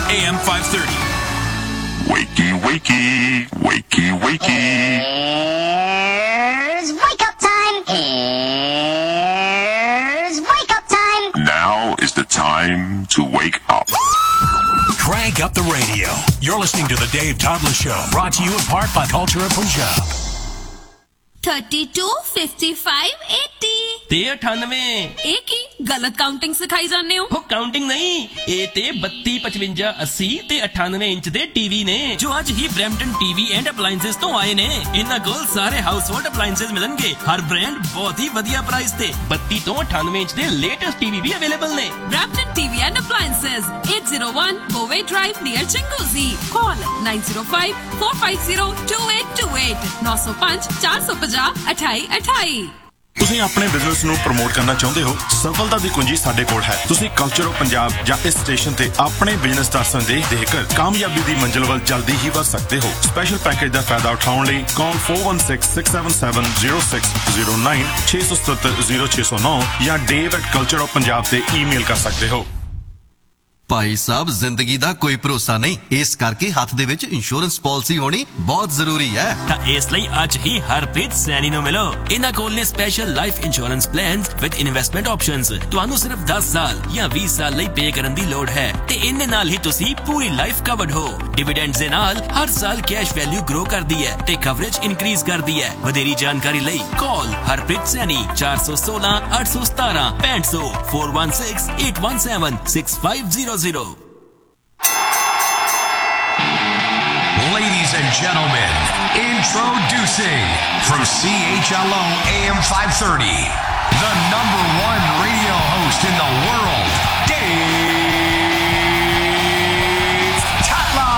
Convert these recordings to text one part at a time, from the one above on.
AM 530. Wakey, wakey, wakey, wakey. Here's wake up time. Here's wake up time. Now is the time to wake up. Crank up the radio. You're listening to The Dave Toddler Show, brought to you in part by Culture Punjab. 32 55 80 ਤੇ 98 ਇਹ ਕੀ ਗਲਤ counting ਸਿਖਾਈ ਜਾਂਦੇ ਹੋ ਉਹ counting ਨਹੀਂ ਇਹ ਤੇ 32 55 80 ਤੇ 98 ਇੰਚ ਦੇ ਟੀਵੀ ਨੇ ਜੋ ਅੱਜ ਹੀ ਬ੍ਰੈਂਪਟਨ ਟੀਵੀ ਐਂਡ ਅਪਲਾਈਐਂਸਸ ਤੋਂ ਆਏ ਨੇ ਇਹਨਾਂ ਕੋਲ ਸਾਰੇ ਹਾਊਸਹੋਲਡ ਅਪਲਾਈਐਂਸਸ ਮਿਲਣਗੇ ਹਰ ਬ੍ਰਾਂਡ ਬਹੁਤ ਹੀ ਵਧੀਆ ਪ੍ਰਾਈਸ ਤੇ 32 ਤੋਂ 98 ਇੰਚ ਦੇ ਲੇਟੈਸਟ ਟੀਵੀ ਵੀ ਅਵੇਲੇਬਲ ਨੇ Brampton TV and appliances 801 ਬੋਵੇ drive near ਚਿੰਗੂਜ਼ੀ ਕਾਲ 9054502828 905 450 2828 ਤੁਸੀਂ ਆਪਣੇ ਬਿਜ਼ਨਸ ਨੂੰ ਪ੍ਰਮੋਟ ਕਰਨਾ ਚਾਹੁੰਦੇ ਹੋ ਸਫਲਤਾ ਦੀ ਕੁੰਜੀ ਸਾਡੇ ਕੋਲ ਹੈ ਤੁਸੀਂ ਕਲਚਰ ਆਫ ਪੰਜਾਬ ਜਾਂ ਇਸ ਸਟੇਸ਼ਨ ਤੇ ਆਪਣੇ ਬਿਜ਼ਨਸ ਦਾ ਸੰਦੇਸ਼ ਦੇ ਕੇ ਕਾਮਯਾਬੀ ਦੀ ਮੰਜ਼ਿਲ ਵੱਲ ਜਲਦੀ ਹੀ ਵੱਧ ਸਕਦੇ ਹੋ ਸਪੈਸ਼ਲ ਪੈਕੇਜ ਦਾ ਫਾਇਦਾ ਉਠਾਉਣ ਲਈ ਕਾਲ 4166770609 6770609 ਜਾਂ dave@cultureofpunjab ਤੇ ਈਮੇਲ ਕਰ ਸਕਦੇ ਹੋ ਭਾਈ ਸਾਹਿਬ ਜ਼ਿੰਦਗੀ ਦਾ ਕੋਈ ਭਰੋਸਾ ਨਹੀਂ ਇਸ ਕਰਕੇ ਹੱਥ ਦੇ ਵਿੱਚ ਇੰਸ਼ੋਰੈਂਸ ਪਾਲਿਸੀ ਹੋਣੀ ਬਹੁਤ ਜ਼ਰੂਰੀ ਹੈ ਤਾਂ ਇਸ ਲਈ ਅੱਜ ਹੀ ਹਰਪ੍ਰੀਤ ਸੈਣੀ ਨੂੰ ਮਿਲੋ ਇਹਨਾਂ ਕੋਲ ਨੇ special life insurance plans with investment options ਤੁਹਾਨੂੰ ਸਿਰਫ 10 ਸਾਲ ਜਾਂ 20 ਸਾਲ ਲਈ ਪੇ ਕਰਨ ਦੀ ਲੋੜ ਹੈ ਤੇ ਇਹਨੇ ਨਾਲ ਹੀ ਤੁਸੀਂ ਪੂਰੀ ਲਾਈਫ ਕਵਰਡ ਹੋ ਡਿਵੀਡੈਂਡਸ ਦੇ ਨਾਲ ਹਰ ਸਾਲ ਕੈਸ਼ ਵੈਲਿਊ ਗਰੋ ਕਰਦੀ ਹੈ ਤੇ ਕਵਰੇਜ ਇਨਕਰੀਜ਼ ਕਰਦੀ ਹੈ ਵਧੇਰੀ ਜਾਣਕਾਰੀ ਲਈ ਕਾਲ Harpreet Saini 416 817 6500 416 817 6500 Ladies and gentlemen, introducing from CHLO AM 530, the #1 radio host in the world, Dave Tatla.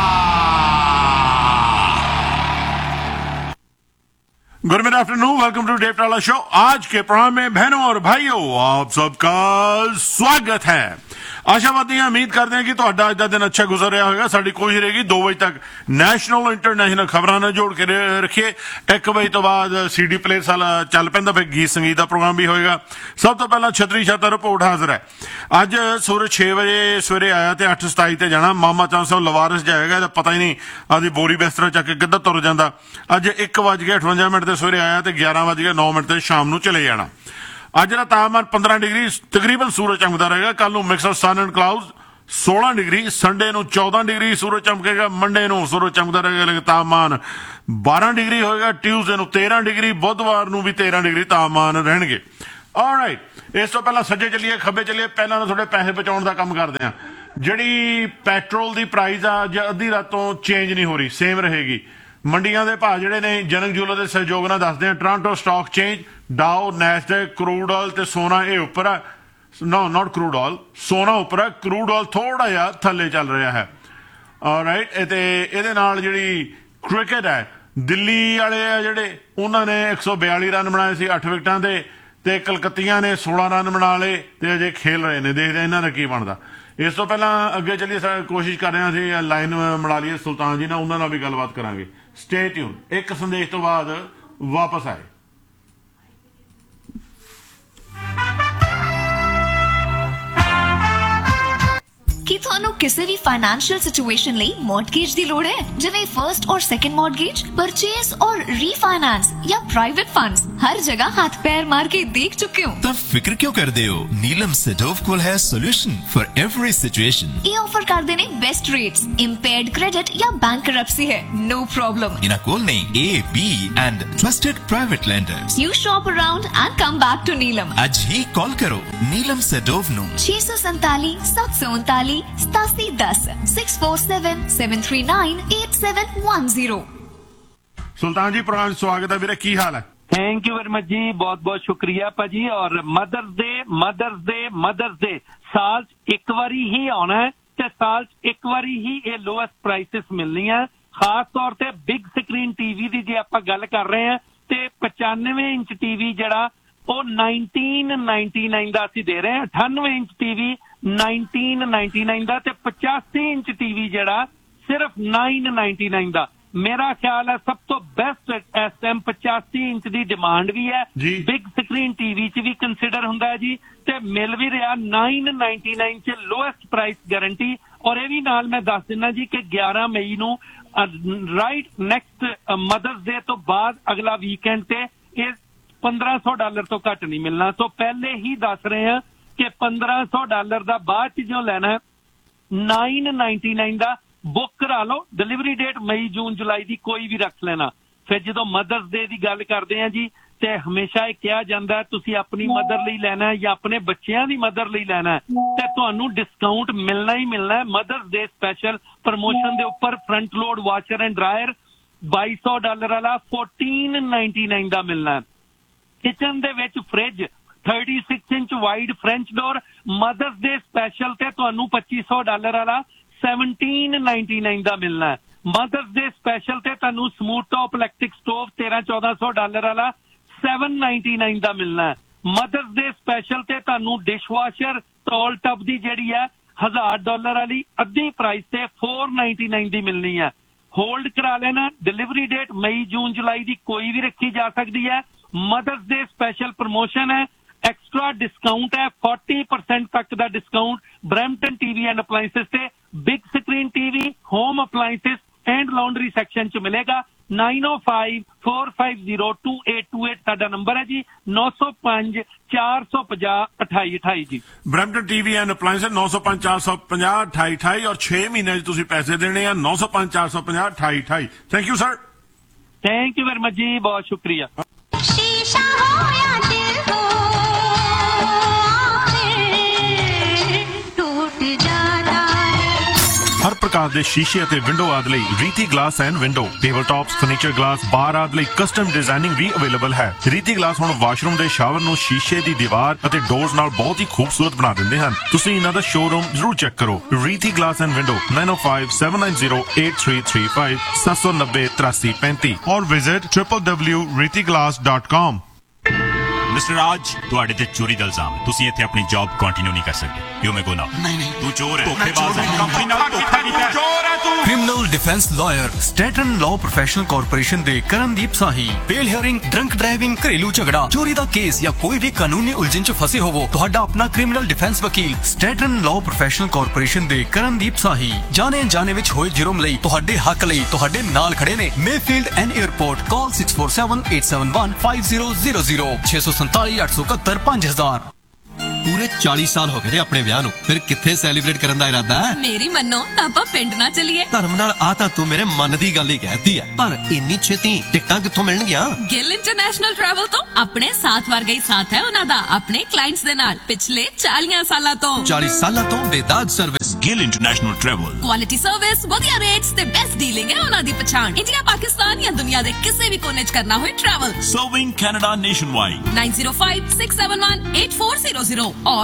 Good afternoon welcome to Dave टाला शो आज के प्रोग्राम में बहनों और भाइयों आप सबका स्वागत है आशावादी उम्मीद करते हैं कि ਤੁਹਾਡਾ ਅੱਜ ਦਾ ਦਿਨ ਅੱਛਾ ਗੁਜ਼ਰ ਰਿਹਾ ਹੋਵੇਗਾ ਸਾਡੀ ਕੋਸ਼ਿਸ਼ ਰਹੇਗੀ 2 ਵਜੇ ਤੱਕ ਨੈਸ਼ਨਲ ਇੰਟਰਨੈਸ਼ਨਲ ਖਬਰਾਂ ਨਾਲ ਜੋੜ ਕੇ ਰੱਖੀਏ 1 ਵਜੇ ਤੋਂ ਬਾਅਦ ਸੀਡੀ ਪਲੇ ਚੱਲ ਪੈਂਦਾ ਫਿਰ ਗੀਤ ਸੰਗੀਤ ਦਾ ਪ੍ਰੋਗਰਾਮ ਵੀ ਹੋਏਗਾ ਸਭ ਤੋਂ ਪਹਿਲਾਂ ਛਤਰੀ ਛਾਤਾ ਰਿਪੋਰਟ ਹਾਜ਼ਰ ਹੈ ਅੱਜ ਸਵੇਰੇ 6 ਵਜੇ ਸਵੇਰੇ ਆਇਆ ਤੇ 8:27 ਤੇ ਜਾਣਾ ਮਾਮਾ ਚਾਂਦ ਸਾਹਿਬ ਲਵਾਰਸ ਜਾਏਗਾ ਤਾਂ ਪਤਾ ਹੀ ਨਹੀਂ ਆਦੀ ਬੋਰੀ ਬਿਸਤਰਾ ਚੱਕ ਕੇ ਕਿੱਧਰ ਤੁਰ ਜਾਂਦਾ ਅੱਜ 1:58 ਤੇ ਸਵੇਰੇ ਆਇਆ ਤੇ 11:09 ਤੇ ਸ਼ਾਮ ਨੂੰ ਚਲੇ ਜਾਣਾ ਅੱਜ ਦਾ ਤਾਪਮਾਨ 15 ਡਿਗਰੀ ਤਕਰੀਬਨ ਸੂਰਜ ਚਮਕਦਾ ਰਹੇਗਾ ਕੱਲ ਨੂੰ mix of son and clouds 16 degree Sunday ਨੂੰ 14 ਡਿਗਰੀ ਸੂਰਜ ਚਮਕੇਗਾ ਮੰਡੇ ਨੂੰ ਸੂਰਜ ਚਮਕਦਾ ਰਹੇਗਾ ਲੇਕਿਨ ਤਾਪਮਾਨ 12 ਡਿਗਰੀ ਹੋਏਗਾ ਟਿਊਜ਼ਡੇ ਨੂੰ 13 ਡਿਗਰੀ ਬੁੱਧਵਾਰ ਨੂੰ ਵੀ 13 ਡਿਗਰੀ ਤਾਪਮਾਨ ਰਹਿਣਗੇ ਆਲਰਾਈਟ ਇਸ ਤੋਂ ਪਹਿਲਾਂ ਸੱਜੇ ਚੱਲੀਏ ਖੱਬੇ ਚੱਲੀਏ ਪਹਿਲਾਂ ਤਾਂ ਤੁਹਾਡੇ ਪੈਸੇ ਬਚਾਉਣ ਦਾ ਕੰਮ ਕਰਦੇ ਆ ਜਿਹੜੀ ਪੈਟਰੋਲ ਦੀ ਪ੍ਰਾਈਸ ਆ ਅੱਜ ਅੱਧੀ ਰਾਤੋਂ ਚੇਂਜ ਨਹੀਂ ਹੋ ਰਹੀ ਸੇਮ ਰਹੇਗੀ ਮੰਡੀਆਂ ਦੇ ਭਾਅ ਜਿਹੜੇ ਨੇ ਜਨਕ ਜੂਲਰ ਦੇ ਸਹਿਯੋਗ ਨਾਲ ਦੱਸਦੇ ਆ Toronto stock change ਡਾਓ Nasdaq crude oil ਤੇ ਸੋਨਾ ਇਹ ਉੱਪਰ ਆ ਨੋ ਨਾਟ ਕਰੂਡ ਆਇਲ ਸੋਨਾ ਉੱਪਰ ਆ ਕਰੂਡ ਆਇਲ ਥੋੜਾ ਜਿਹਾ ਥੱਲੇ ਚੱਲ ਰਿਹਾ ਹੈ ਆਲਰਾਈਟ ਤੇ ਇਹਦੇ ਨਾਲ ਜਿਹੜੀ ਕ੍ਰਿਕਟ ਹੈ ਦਿੱਲੀ ਵਾਲੇ ਆ ਜਿਹੜੇ ਉਹਨਾਂ ਨੇ 142 ਰਨ ਬਣਾਏ ਸੀ 8 ਵਿਕਟਾਂ ਤੇ ਕਲਕੱਤੀਆਂ ਨੇ 16 ਰਨ ਬਣਾ ਲਏ ਤੇ ਅਜੇ ਖੇਲ ਰਹੇ ਨੇ ਦੇਖਦੇ ਇਹਨਾਂ ਦਾ ਕੀ ਬਣਦਾ ਇਸ ਤੋਂ ਪਹਿਲਾਂ ਅੱਗੇ ਚੱਲੀਏ ਕੋਸ਼ਿਸ਼ ਕਰ ਰਹੇ ਹਾਂ ਅਸੀਂ ਲਾਈਨ ਮਿਲਾ ਲਈਏ ਸੁਲਤਾਨ ਜੀ ਨਾਲ ਉਹਨਾਂ ਨਾਲ ਵੀ ਗੱਲਬਾਤ ਕਰਾਂਗੇ ਸਟੇ ਟਿਊਨ ਇੱਕ ਸੰਦੇਸ਼ ਤੋਂ ਬਾਅਦ ਵਾਪਸ ਆਏ ਕੀ ਤੁਹਾਨੂੰ ਕਿਸੇ ਵੀ ਫਾਈਨੈਂਸ਼ੀਅਲ ਸਿਚੁਏਸ਼ਨ ਲਈ ਮੌਰਗੇਜ ਦੀ ਲੋੜ ਹੈ ਜਿਵੇਂ ਫਰਸਟ ਔਰ ਸੈਕੰਡ ਮੌਰਗੇਜ ਪਰਚੇਸ ਔਰ ਰੀਫਾਈਨਾਂਸ ਜਾਂ ਪ੍ਰਾਈਵੇਟ ਫੰਡਸ ਹਰ ਜਗ੍ਹਾ ਹੱਥ ਪੈਰ ਮਾਰ ਕੇ ਦੇਖ ਚੁੱਕੇ ਹੋ ਤਾਂ ਫਿਕਰ ਕਿਉਂ ਕਰਦੇ ਹੋ ਨੀਲਮ ਸੈਡੋਵ ਕੋਲ ਹੈ ਸੋਲੂਸ਼ਨ ਫॉर एवरी ਸਿਚੁਏਸ਼ਨ ਇਹ ਆਫਰ ਕਰਦੇ ਨੇ ਬੈਸਟ ਰੇਟਸ ਇੰਪੇਅਰਡ ਕ੍ਰੈਡਿਟ ਜਾਂ ਬੈਂਕਰਪਸੀ ਹੈ ਨੋ ਪ੍ਰੋਬਲਮ ਇਹਨਾਂ ਕੋਲ ਨੇ A, B and trusted private lenders You shop around and come back to Neelam ਅੱਜ ਹੀ ਕਾਲ ਕਰੋ ਨੀਲਮ ਸੈਡੋਵ ਨੂੰ 647 739 8710 647-739-8710 ਸੁਲਤਾਨ ਜੀ ਪ੍ਰੋਗਰਾਮ ਸਵਾਗਤ ਹੈ ਵੀਰੇ ਕੀ ਹਾਲ ਹੈ थैंक यू वेरी मच जी बहुत बहुत शुक्रिया भाजी और मदर्स डे साल एक बारी ही आना है ते साल एक बारी ही ये लोएस्ट प्राइसेस मिलनी है खास तौर ते बिग स्क्रीन टीवी दी जे आपां गल कर रहे हैं ते 95 इंच टीवी जड़ा ਉਹ 1999 ਦਾ ਅਸੀਂ ਦੇ ਰਹੇ ਹਾਂ 98 ਇੰਚ ਟੀਵੀ 1999 ਦਾ ਤੇ 85 ਇੰਚ ਟੀਵੀ ਜਿਹੜਾ ਸਿਰਫ 999 ਦਾ ਮੇਰਾ ਖਿਆਲ ਹੈ ਸਭ ਤੋਂ ਬੈਸਟ ਇਸ ਟਾਈਮ 85 ਇੰਚ ਦੀ ਡਿਮਾਂਡ ਵੀ ਹੈ ਬਿਗ ਸਕਰੀਨ ਟੀਵੀ 'ਚ ਵੀ ਕੰਸੀਡਰ ਹੁੰਦਾ ਹੈ ਜੀ ਤੇ ਮਿਲ ਵੀ ਰਿਹਾ 999 'ਚ ਲੋਐਸਟ ਪ੍ਰਾਈਸ ਗਾਰੰਟੀ ਔਰ ਇਹ ਵੀ ਨਾਲ ਮੈਂ ਦੱਸ ਦਿੰਦਾ ਜੀ ਕਿ 11 ਮਈ ਨੂੰ ਰਾਈਟ ਨੈਕਸਟ ਮਦਰਸ ਡੇ ਤੋਂ ਬਾਅਦ ਅਗਲਾ ਵੀਕਐਂਡ ਤੇ ਇਹ $1500 ਤੋਂ ਘੱਟ ਨਹੀਂ ਮਿਲਣਾ। ਸੋ ਪਹਿਲੇ ਹੀ ਦੱਸ ਰਹੇ ਹਾਂ ਕਿ $1500 ਦਾ ਬਾਅਦ ਚ ਜੋ ਲੈਣਾ $999 ਦਾ ਬੁੱਕ ਕਰਾ ਲਓ। ਡਿਲੀਵਰੀ ਡੇਟ ਮਈ, ਜੂਨ, ਜੁਲਾਈ ਦੀ ਕੋਈ ਵੀ ਰੱਖ ਲੈਣਾ। ਫਿਰ ਜਦੋਂ ਮਦਰਸ ਡੇ ਦੀ ਗੱਲ ਕਰਦੇ ਆ ਜੀ ਤੇ ਹਮੇਸ਼ਾ ਇਹ ਕਿਹਾ ਜਾਂਦਾ ਤੁਸੀਂ ਆਪਣੀ ਮਦਰ ਲਈ ਲੈਣਾ ਜਾਂ ਆਪਣੇ ਬੱਚਿਆਂ ਦੀ ਮਦਰ ਲਈ ਲੈਣਾ ਤੇ ਤੁਹਾਨੂੰ ਡਿਸਕਾਊਂਟ ਮਿਲਣਾ ਹੀ ਮਿਲਣਾ। ਮਦਰਸ ਡੇ ਸਪੈਸ਼ਲ ਪ੍ਰਮੋਸ਼ਨ ਦੇ ਉੱਪਰ front load washer and dryer $2200 ਵਾਲਾ $1499 ਦਾ ਮਿਲਣਾ। ਕਿਚਨ ਦੇ ਵਿੱਚ ਫ੍ਰਿਜ 36 ਇੰਚ ਵਾਈਡ ਫ੍ਰੈਂਚ ਡੋਰ ਮਦਰਸ ਡੇ ਸਪੈਸ਼ਲ ਤੇ ਤੁਹਾਨੂੰ $2500 ਵਾਲਾ $1799 ਦਾ ਮਿਲਣਾ। ਮਦਰਸ ਡੇ ਸਪੈਸ਼ਲ ਤੇ ਤੁਹਾਨੂੰ ਸਮੂਥ ਟੌਪ ਇਲੈਕਟ੍ਰਿਕ ਸਟੋਵ $1300-1400 ਵਾਲਾ $799 ਦਾ ਮਿਲਣਾ। ਮਦਰਸ ਡੇ ਸਪੈਸ਼ਲ ਤੇ ਤੁਹਾਨੂੰ ਡਿਸ਼ ਵਾਸ਼ਰ ਟੋਲ ਟਬ ਦੀ ਜਿਹੜੀ ਹੈ $1000 ਵਾਲੀ ਅੱਧੀ ਪ੍ਰਾਈਸ ਤੇ $499 ਦੀ ਮਿਲਣੀ ਹੈ। ਹੋਲਡ ਕਰਾ ਲੈਣਾ। ਡਿਲੀਵਰੀ ਡੇਟ ਮਈ, ਜੂਨ, ਜੁਲਾਈ ਦੀ ਕੋਈ ਵੀ ਰੱਖੀ ਜਾ ਸਕਦੀ ਹੈ। ਮਦਰਸ ਡੇ ਸਪੈਸ਼ਲ ਪ੍ਰਮੋਸ਼ਨ ਹੈ। ਐਕਸਟਰਾ ਡਿਸਕਾਊਂਟ ਹੈ 40% ਤੱਕ ਦਾ ਡਿਸਕਾਊਂਟ ਬਰੈਂਪਟਨ ਟੀਵੀ ਐਂਡ ਅਪਲਾਇੰਸਸ ਤੇ big screen TV, home ਅਪਲਾਇੰਸਸ and laundry section ਚ ਮਿਲੇਗਾ। 9054502828 ਸਾਡਾ ਨੰਬਰ ਹੈ ਜੀ। 9054502828 ਜੀ। ਬਰੈਂਪਟਨ ਟੀਵੀ ਐਂਡ ਅਪਲਾਇੰਸਸ 9054502828 ਔਰ 6 ਮਹੀਨੇ ਚ ਤੁਸੀਂ ਪੈਸੇ ਦੇਣੇ ਆ 9054502828। Thank you sir. Thank you very much ਜੀ, ਬਹੁਤ ਸ਼ੁਕਰੀਆ। शीशा हो या दिल हो टूट जाता है। हर प्रकार के शीशे ਅਤੇ ਵਿੰਡੋ ਆਦਿ ਲਈ ਰੀਤੀ glass and window, table tops, furniture glass, ਬਾਰ ਆਦਿ ਲਈ ਕਸਟਮ ਡਿਜ਼ਾਈਨਿੰਗ ਵੀ ਅਵੇਲੇਬਲ ਹੈ। ਰੀਤੀ ਗਲਾਸ ਹੁਣ ਵਾਸ਼ਰੂਮ ਦੇ ਸ਼ਾਵਰ ਨੂੰ ਸ਼ੀਸ਼ੇ ਦੀ ਦੀਵਾਰ ਅਤੇ ਡੋਰਸ ਨਾਲ ਬਹੁਤ ਹੀ ਖੂਬਸੂਰਤ ਬਣਾ ਦਿੰਦੇ ਹਨ। ਤੁਸੀਂ ਇਹਨਾਂ ਦਾ ਸ਼ੋਰੂਮ ਜ਼ਰੂਰ ਚੈੱਕ ਕਰੋ। ਰੀਤੀ ਗਲਾਸ ਐਂਡ ਵਿੰਡੋ 9057908335 790-8335 और विजिट www.reetiglass.com। ਮਿਸਟਰ ਰਾਜ, ਤੁਹਾਡੇ ਤੇ ਚੋਰੀ ਦਾ ਇਲਜ਼ਾਮ ਹੈ। ਤੁਸੀਂ ਇੱਥੇ ਆਪਣੀ ਜੌਬ ਕੰਟੀਨਿਊ ਨਹੀਂ ਕਰ ਸਕਦੇ। ਯੂ ਮੇ ਗੋ ਨਾਓ। ਨਹੀਂ ਤੂੰ ਚੋਰ ਹੈ, ਧੋਖੇਬਾਜ਼ ਹੈ, ਕੰਪਨੀ ਨਾਲ ਧੋਖਾ ਕੀਤਾ ਹੈ। ਚੋਰ ਹੈ ਤੂੰ। Criminal defence lawyer ਸਟੈਟਨ law professional corporation ਦੇ ਕਰਨਦੀਪ ਸਾਹੀ। ਬੇਲ ਹੀਅਰਿੰਗ, ਡਰੰਕ ਡਰਾਈਵਿੰਗ, ਘਰੇਲੂ ਝਗੜਾ, ਚੋਰੀ ਦਾ ਕੇਸ ਜਾਂ ਕੋਈ ਵੀ ਕਾਨੂੰਨੀ ਉਲਝਣ ਚ ਫਸੇ ਹੋਵੋ, ਤੁਹਾਡਾ ਆਪਣਾ ਕ੍ਰਿਮੀਨਲ ਡਿਫੈਂਸ ਵਕੀਲ ਸਟੈਟਨ ਲਾਅ ਪ੍ਰੋਫੈਸ਼ਨਲ ਕਾਰਪੋਰੇਸ਼ਨ ਦੇ ਕਰਨਦੀਪ ਸਾਹੀ ਜਾਣੇ ਅਣਜਾਣੇ ਵਿੱਚ ਹੋਏ ਜੁਰਮ ਲਈ ਤੁਹਾਡੇ ਹੱਕ ਲਈ ਤੁਹਾਡੇ ਨਾਲ ਖੜੇ ਨੇ। ਮੇਫੀਲਡ ਐਂਡ 에ਅਰਪੋਰਟ ਕਾਲ 6478715000 647 871 5000। ਪੂਰੇ 40 ਸਾਲ ਹੋ ਗਏ ਨੇ ਆਪਣੇ ਵਿਆਹ ਨੂੰ, ਫਿਰ ਕਿੱਥੇ ਸੈਲੀਬ੍ਰੇਟ ਕਰਨ ਦਾ ਇਰਾਦਾ ਹੈ? ਮੇਰੀ ਮੰਨੋ ਤਾਂ ਆਪਾਂ ਪਿੰਡ ਨਾ ਚੱਲੀਏ। ਧਰਮ ਨਾਲ ਆ ਤਾਂ ਤੂੰ ਮੇਰੇ ਮਨ ਦੀ ਗੱਲ ਹੀ ਕਹਿਤੀ ਹੈ, ਪਰ ਇੰਨੀ ਛੇਤੀ ਟਿਕਟਾਂ ਕਿੱਥੋਂ ਮਿਲਣਗੀਆਂ? ਗਿੱਲ ਇੰਟਰਨੈਸ਼ਨਲ ਟਰੈਵਲ ਤੋਂ। ਆਪਣੇ ਸਾਥ ਵਰਗਾ ਹੀ ਸਾਥ ਹੈ ਉਹਨਾਂ ਦਾ ਆਪਣੇ ਕਲਾਇੰਟਸ ਦੇ ਨਾਲ ਪਿਛਲੇ 40 ਸਾਲਾਂ ਤੋਂ। 40 ਸਾਲਾਂ ਤੋਂ ਬੇਦਾਗ service. Gill international travel. Quality service, ਵਧੀਆ ਰੇਟਸ ਤੇ ਬੈਸਟ ਡੀਲਿੰਗ ਹੈ ਉਹਨਾਂ ਦੀ ਪਛਾਣ। ਇੰਡੀਆ, ਪਾਕਿਸਤਾਨ ਜਾਂ ਦੁਨੀਆ ਦੇ ਕਿਸੇ ਵੀ ਕੋਨੇ 'ਚ ਕਰਨਾ ਹੋਏ travel. Serving Canada nationwide. 9056718400 or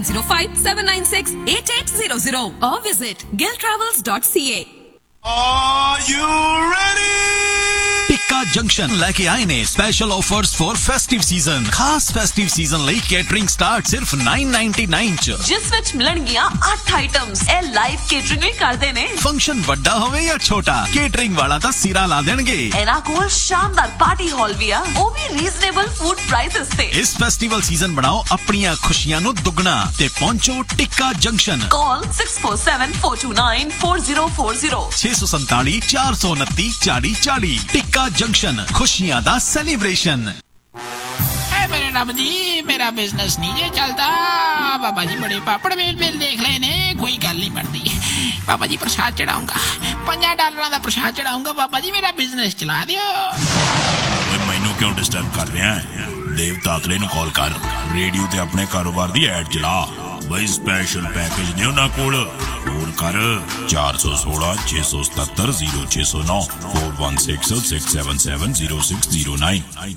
9057968800 or visit gilltravels.ca। Are you ready? Tikka junction ਲੈ ਕੇ ਆਏ ਨੇ special offers for festive season. ਖਾਸ ਫੈਸਟਿਵ ਸੀਜ਼ਨ ਲਈ ਕੇਟਰਿੰਗ ਸਟਾਰਟ ਸਿਰਫ $999 ਚ, ਜਿਸ ਵਿੱਚ ਮਿਲਣਗੀਆਂ 8 ਆਈਟਮਸ। ਇਹ ਲਾਈਵ ਕੇਟਰਿੰਗ ਵੀ ਕਰਦੇ ਨੇ। ਫੰਕਸ਼ਨ ਵੱਡਾ ਹੋਵੇ ਜਾਂ ਛੋਟਾ, ਕੇਟਰਿੰਗ ਵਾਲਾ ਤਾਂ ਸਿਰਾ ਲਾ ਦੇਣਗੇ। ਇਹਨਾਂ ਕੋਲ ਸ਼ਾਨਦਾਰ ਪਾਰਟੀ ਹਾਲ ਵੀ ਆ, ਉਹ ਵੀ ਰੀਜ਼ਨੇਬਲ ਫੂਡ ਪ੍ਰਾਈਸਸ ਤੇ। ਇਸ ਫੈਸਟੀਵਲ ਸੀਜ਼ਨ ਬਣਾਓ ਆਪਣੀਆਂ ਖੁਸ਼ੀਆਂ ਨੂੰ ਦੁੱਗਣਾ ਤੇ ਪਹੁੰਚੋ ਟਿੱਕਾ ਜੰਕਸ਼ਨ। ਕਾਲ 6474294040 647 429 4040। ਟਿੱਕਾ ਜੰਕਸ਼ਨ, ਖੁਸ਼ੀਆਂ ਦਾ ਸੈਲੀਬ੍ਰੇਸ਼ਨ। मेरे रब जी, मेरा बिजनेस नहीं है चलता। बाबा जी बड़े पापड़ मेल देख रहे ने, कोई गल नहीं बनती। बाबा जी प्रसाद चढ़ाऊंगा, $5 का प्रसाद चढ़ाऊंगा। बाबा जी मेरा बिजनेस चला दियो। मैनू क्यों डिस्टर्ब कर रहा है? देव तातले नू कॉल कर, रेडियो ते अपने कारोबार दी एड चला। बई स्पेशल पैकेज ने उन्हां कोल। फोन कर 416-677-0609 4166770609।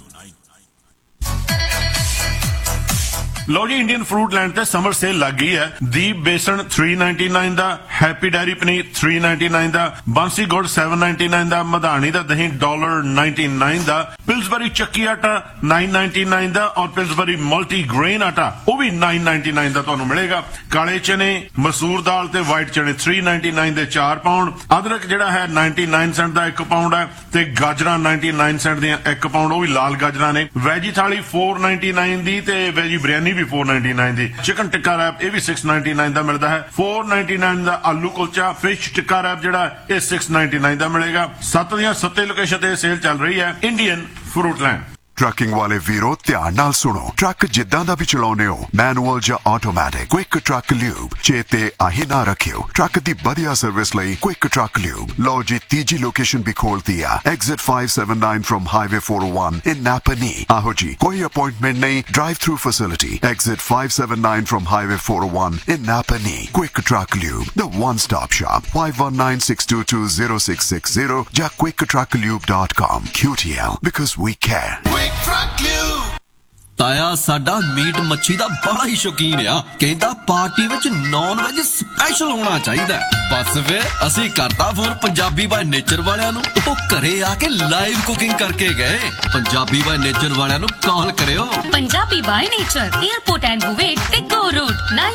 ਲਓ ਜੀ, ਇੰਡੀਅਨ ਫਰੂਟ ਲੈਂਡ ਤੇ ਸਮਰ ਸੇਲ ਲੱਗ ਗਈ ਹੈ। ਦੀਪ ਬੇਸਣ $399 ਦਾ, ਹੈਪੀ ਡੈਰੀ ਪਨੀਰ $399 ਦਾ, ਬਾਂਸੀ ਗੁੜ $799 ਦਾ, ਮਧਾਣੀ ਦਾ ਦਹੀਂ $1.99 ਦਾ, ਪਿਲਸਬਰੀ ਚੱਕੀ ਆਟਾ $999 ਦਾ ਔਰ ਪਿਲਸਬਰੀ ਮਲਟੀ ਗ੍ਰੇਨ ਆਟਾ ਉਹ ਵੀ $999 ਦਾ ਤੁਹਾਨੂੰ ਮਿਲੇਗਾ। ਕਾਲੇ ਚਨੇ, ਮਸੂਰ ਦਾਲ ਤੇ ਵਾਈਟ ਚਨੇ $399 ਦੇ 4 ਪਾਉਂਡ। ਅਦਰਕ ਜਿਹੜਾ ਹੈ 99 ਸੈਂਟ ਦਾ 1 ਪਾਉਂਡ ਹੈ ਤੇ ਗਾਜਰਾਂ 99 ਸੈਂਟ ਦੀਆਂ 1 ਪਾਉਂਡ, ਉਹ ਵੀ ਲਾਲ ਗਾਜਰਾਂ ਨੇ। ਵੈਜੀ ਥਾਲੀ $499 ਦੀ ਤੇ ਵੈਜੀ ਬਿਰਿਆਨੀ ਵੀ 499 ਦੀ। ਚਿਕਨ ਟਿੱਕਾ ਰੈਪ ਇਹ ਵੀ 699 ਦਾ ਮਿਲਦਾ ਹੈ। 499 ਦਾ ਆਲੂ ਕੁਲਚਾ ਫਿਸ਼ ਟਿੱਕਾ ਰੈਪ ਜਿਹੜਾ ਇਹ 699 ਦਾ ਮਿਲੇਗਾ। 7 ਦੀਆਂ 7 ਲੋਕੇਸ਼ਨ ਤੇ ਸੇਲ ਚੱਲ ਰਹੀ ਹੈ। ਇੰਡੀਅਨ ਫਰੂਟਲੈਂਡ। ਟਰੱਕਿੰਗ ਵਾਲੇ ਵੀਰੋ ਧਿਆਨ ਨਾਲ ਸੁਣੋ। ਟਰੱਕ ਜਿੱਦਾਂ ਦਾ ਵੀ ਚਲਾਉਨੇ ਹੋ, ਮੈਨੂਅਲ ਜਾਂ ਆਟੋਮੈਟਿਕ, ਕੁਇਕ ਟਰੱਕ ਲਿਊਬ ਚੇਤੇ ਆਹੀ ਨਾ ਰੱਖਿਓ। ਟਰੱਕ ਦੀ ਵਧੀਆ ਸਰਵਿਸ ਲਈ ਕੁਇਕ ਟਰੱਕ ਲਿਊਬ। ਲਓ ਜੀ ਤੀਜੀ ਲੋਕੇਸ਼ਨ ਵੀ ਖੋਲਤੀ ਆ, ਐਗਜ਼ਿਟ 579 ਫਰਮ ਹਾਈਵੇ 401 ਇਨ ਨਾਪਨੀ। ਆਹੋ ਜੀ, ਕੋਈ ਅਪਾਇੰਟਮੈਂਟ ਨਹੀਂ, drive through facility. Exit 579 firm highway 401 in ਨਾਪਨੀ। Quick truck lube, the one stop shop। 5196220660 ਜਾਂ quicktrucklube.com। QTL, because we care। ਤਾਇਆ ਸਾਡਾ ਮੀਟ ਮੱਛੀ ਦਾ ਬੜਾ ਹੀ ਸ਼ੌਕੀਨ ਆ। ਕਹਿੰਦਾ ਪਾਰਟੀ ਵਿੱਚ ਨੌਨ ਵੈਜ ਸਪੈਸ਼ਲ ਹੋਣਾ ਚਾਹੀਦਾ। ਬਸ ਫਿਰ ਅਸੀਂ ਕਰਤਾ ਫੋਨ ਪੰਜਾਬੀ ਬਾਈ ਨੇਚਰ ਵਾਲਿਆਂ ਨੂੰ। ਉਹ ਘਰੇ ਆ ਕੇ ਲਾਈਵ ਕੁਕਿੰਗ ਕਰਕੇ ਗਏ। ਪੰਜਾਬੀ ਬਾਈ ਨੇਚਰ ਵਾਲਿਆਂ ਨੂੰ ਕਾਲ ਕਰਿਓ। Punjabi by nature, airport and ਬੁਵੇਟ ਤੇ ਗੋ ਰੋਡ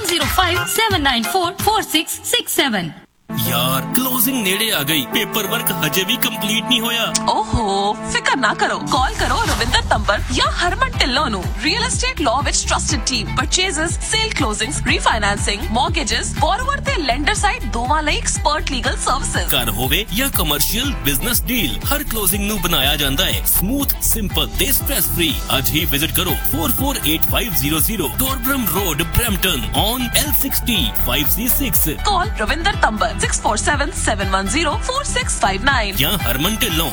9057944667। ਯਾਰ ਕਲੋਜ਼ਿੰਗ ਨੇੜੇ ਆ ਗਈ, ਪੇਪਰ ਵਰਕ ਹਜੇ ਵੀ ਕੰਪਲੀਟ ਨਹੀਂ ਹੋਇਆ। ਓਹੋ ਫਿਕਰ ਨਾ ਕਰੋ, ਕਾਲ ਕਰੋ ਰਵਿੰਦਰ ਤੰਬਰ ਜਾਂ ਹਰਮਨ ਢਿੱਲੋਂ ਨੂੰ। ਰੀਅਲ ਐਸਟੇਟ ਲਾਅ ਵਿੱਚ ਟਰਸਟਡ ਟੀਮ, ਪਰਚੇਜ਼ਸ, ਸੇਲ ਕਲੋਜ਼ਿੰਗਸ, ਰੀਫਾਈਨਾਂਸਿੰਗ, ਮੌਰਗੇजेस, ਬੋਰੋਵਰ ਤੇ ਲੈਂਡਰ ਸਾਈਡ ਦੋਵਾਂ ਲਈ ਐਕਸਪਰਟ ਲੀਗਲ ਸਰਵਿਸਿਜ਼। ਘਰ ਹੋਵੇ ਜਾਂ ਕਮਰਸ਼ੀਅਲ ਬਿਜ਼ਨਸ ਡੀਲ, ਹਰ ਕਲੋਜ਼ਿੰਗ ਨੂੰ ਬਣਾਇਆ ਜਾਂਦਾ ਹੈ ਸਮੂਥ, ਸਿੰਪਲ ਤੇ ਸਟ੍ਰੈਸ ਫ੍ਰੀ। ਅੱਜ ਹੀ ਵਿਜ਼ਿਟ ਕਰੋ 448500 ਟੋਰਬਰਮ road, Brampton on L60 5C6। ਕਾਲ ਰਵਿੰਦਰ ਤੰਬਰ 6477104659 ਜਾਂ ਹਰਮਨ ਢਿੱਲੋਂ